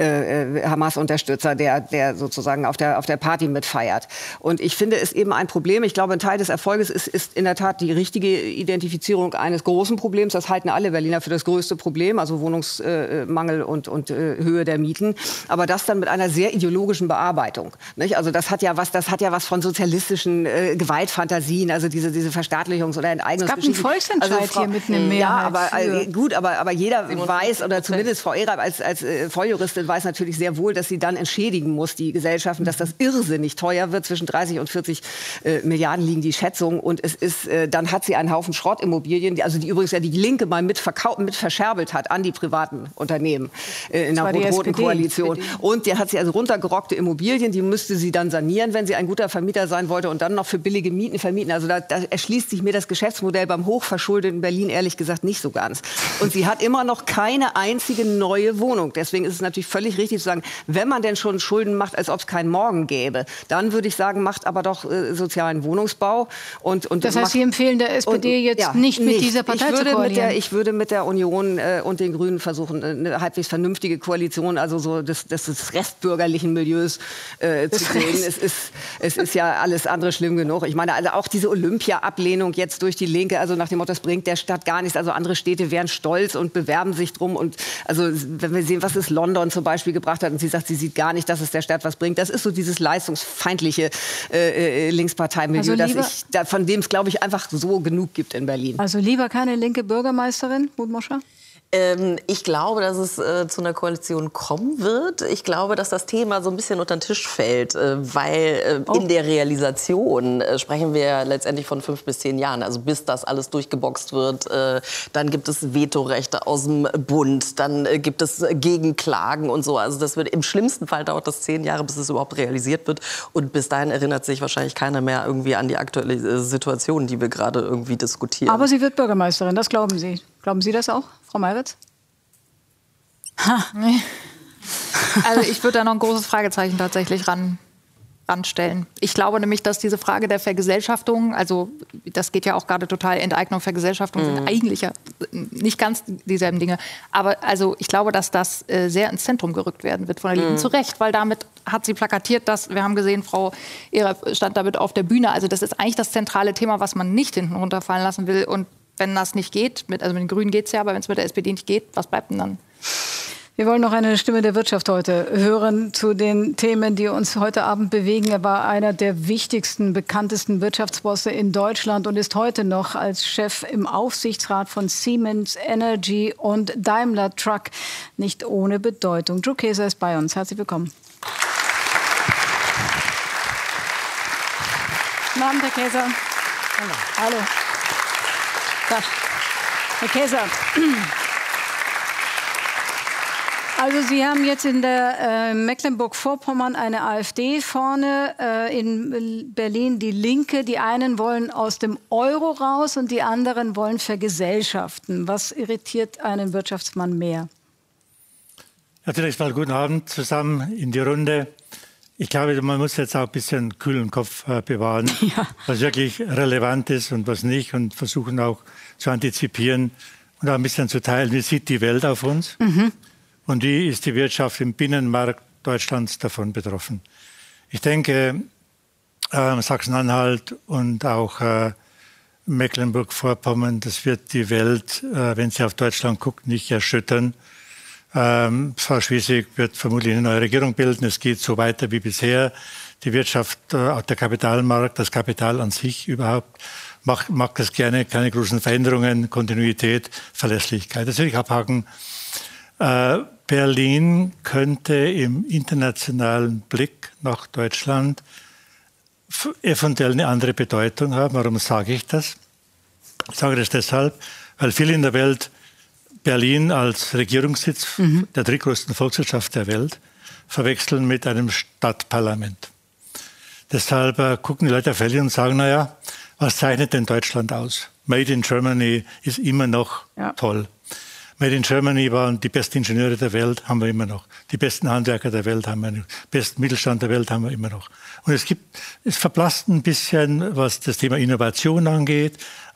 äh, Hamas-Unterstützer, der, der sozusagen auf der, auf der Party mitfeiert. Und ich Ich finde es eben ein Problem. Ich glaube, ein Teil des Erfolges ist, ist in der Tat die richtige Identifizierung eines großen Problems. Das halten alle Berliner für das größte Problem, also Wohnungsmangel und, und äh, Höhe der Mieten. Aber das dann mit einer sehr ideologischen Bearbeitung. Nicht? Also das hat ja was, das hat ja was von sozialistischen äh, Gewaltfantasien, also diese, diese Verstaatlichungs- oder Enteignungsgeschichten. Es gab einen Volksentscheid also, Frau, hier mit einem Mehrheit. Ja, aber äh, gut, aber, aber jeder weiß, oder zumindest Frau Ehrer als, als äh, Volljuristin weiß natürlich sehr wohl, dass sie dann entschädigen muss, die Gesellschaften, dass das irrsinnig teuer wird, zwischen dreißig und vierzig äh, Milliarden liegen die Schätzungen. Und es ist, äh, dann hat sie einen Haufen Schrottimmobilien, die, also die übrigens ja die Linke mal mit, mit verscherbelt hat an die privaten Unternehmen äh, in der rot-roten Koalition. S P D. Und die hat sie also runtergerockte Immobilien, die müsste sie dann sanieren, wenn sie ein guter Vermieter sein wollte und dann noch für billige Mieten vermieten. Also da, da erschließt sich mir das Geschäftsmodell beim hochverschuldeten Berlin ehrlich gesagt nicht so ganz. Und sie hat immer noch keine einzige neue Wohnung. Deswegen ist es natürlich völlig richtig zu sagen, wenn man denn schon Schulden macht, als ob es keinen Morgen gäbe, dann würde ich sagen, macht aber doch äh, sozialen Wohnungsbau. Und, und das heißt, macht, Sie empfehlen der S P D und, jetzt ja, nicht mit nicht. dieser Partei ich würde zu koalieren? Mit der, ich würde mit der Union äh, und den Grünen versuchen, eine halbwegs vernünftige Koalition, also so des, des, des restbürgerlichen Milieus äh, zu kriegen. Es ist, es ist ja alles andere schlimm genug. Ich meine, also auch diese Olympia-Ablehnung jetzt durch die Linke, also nach dem Motto, das bringt der Stadt gar nichts. Also andere Städte wären stolz und bewerben sich drum. Und also wenn wir sehen, was es London zum Beispiel gebracht hat, und sie sagt, sie sieht gar nicht, dass es der Stadt was bringt. Das ist so dieses leistungsfeindliche äh, Linksparteimilieu, also das ich, da, von dem es, glaube ich, einfach so genug gibt in Berlin. Also lieber keine linke Bürgermeisterin, Ruth Moscher? Ähm, ich glaube, dass es äh, zu einer Koalition kommen wird. Ich glaube, dass das Thema so ein bisschen unter den Tisch fällt, äh, weil äh, oh. in der Realisation äh, sprechen wir letztendlich von fünf bis zehn Jahren. Also bis das alles durchgeboxt wird, äh, dann gibt es Vetorechte aus dem Bund, dann äh, gibt es Gegenklagen und so. Also das wird im schlimmsten Fall dauert das zehn Jahre, bis es überhaupt realisiert wird. Und bis dahin erinnert sich wahrscheinlich keiner mehr irgendwie an die aktuelle äh, Situation, die wir gerade irgendwie diskutieren. Aber sie wird Bürgermeisterin, das glauben Sie. Glauben Sie das auch, Frau Meiwitz? Ha. Nee. Also ich würde da noch ein großes Fragezeichen tatsächlich ran, ranstellen. Ich glaube nämlich, dass diese Frage der Vergesellschaftung, also das geht ja auch gerade total, Enteignung, Vergesellschaftung mhm. sind eigentlich ja nicht ganz dieselben Dinge. Aber also ich glaube, dass das äh, sehr ins Zentrum gerückt werden wird von der Linken. Mhm. Zu Recht, weil damit hat sie plakatiert, dass, wir haben gesehen, Frau Ehrer stand damit auf der Bühne. Also das ist eigentlich das zentrale Thema, was man nicht hinten runterfallen lassen will. Und wenn das nicht geht, mit, also mit den Grünen geht es ja, aber wenn es mit der S P D nicht geht, was bleibt denn dann? Wir wollen noch eine Stimme der Wirtschaft heute hören zu den Themen, die uns heute Abend bewegen. Er war einer der wichtigsten, bekanntesten Wirtschaftsbosse in Deutschland und ist heute noch als Chef im Aufsichtsrat von Siemens Energy und Daimler Truck nicht ohne Bedeutung. Drew Kaeser ist bei uns. Herzlich willkommen. Guten Abend, Herr Kaeser. Hallo. Hallo. Ja. Herr Kaeser. Also Sie haben jetzt in der äh, Mecklenburg-Vorpommern eine AfD vorne, äh, in Berlin die Linke. Die einen wollen aus dem Euro raus und die anderen wollen vergesellschaften. Was irritiert einen Wirtschaftsmann mehr? Ja, zunächst mal guten Abend zusammen in die Runde. Ich glaube, man muss jetzt auch ein bisschen kühlen Kopf äh, bewahren, ja. was wirklich relevant ist und was nicht, und versuchen auch zu antizipieren und auch ein bisschen zu teilen, wie sieht die Welt auf uns. Mhm. Und wie ist die Wirtschaft im Binnenmarkt Deutschlands davon betroffen? Ich denke, äh, Sachsen-Anhalt und auch äh, Mecklenburg-Vorpommern, das wird die Welt, äh, wenn sie auf Deutschland guckt, nicht erschüttern. Ähm, Frau Schwesig wird vermutlich eine neue Regierung bilden. Es geht so weiter wie bisher. Die Wirtschaft, äh, auch der Kapitalmarkt, das Kapital an sich überhaupt, macht, mag das gerne, keine großen Veränderungen, Kontinuität, Verlässlichkeit. Das will ich abhaken. Äh, Berlin könnte im internationalen Blick nach Deutschland eventuell eine andere Bedeutung haben. Warum sage ich das? Ich sage das deshalb, weil viele in der Welt Berlin als Regierungssitz mhm. der drittgrößten Volkswirtschaft der Welt verwechseln mit einem Stadtparlament. Deshalb äh, gucken die Leute auf Berlin und sagen, naja, was zeichnet denn Deutschland aus? Made in Germany ist immer noch ja. toll. Made in Germany waren die besten Ingenieure der Welt, haben wir immer noch. Die besten Handwerker der Welt haben wir noch. Den besten Mittelstand der Welt haben wir immer noch. Und es gibt, es verblasst ein bisschen, was das Thema Innovation angeht,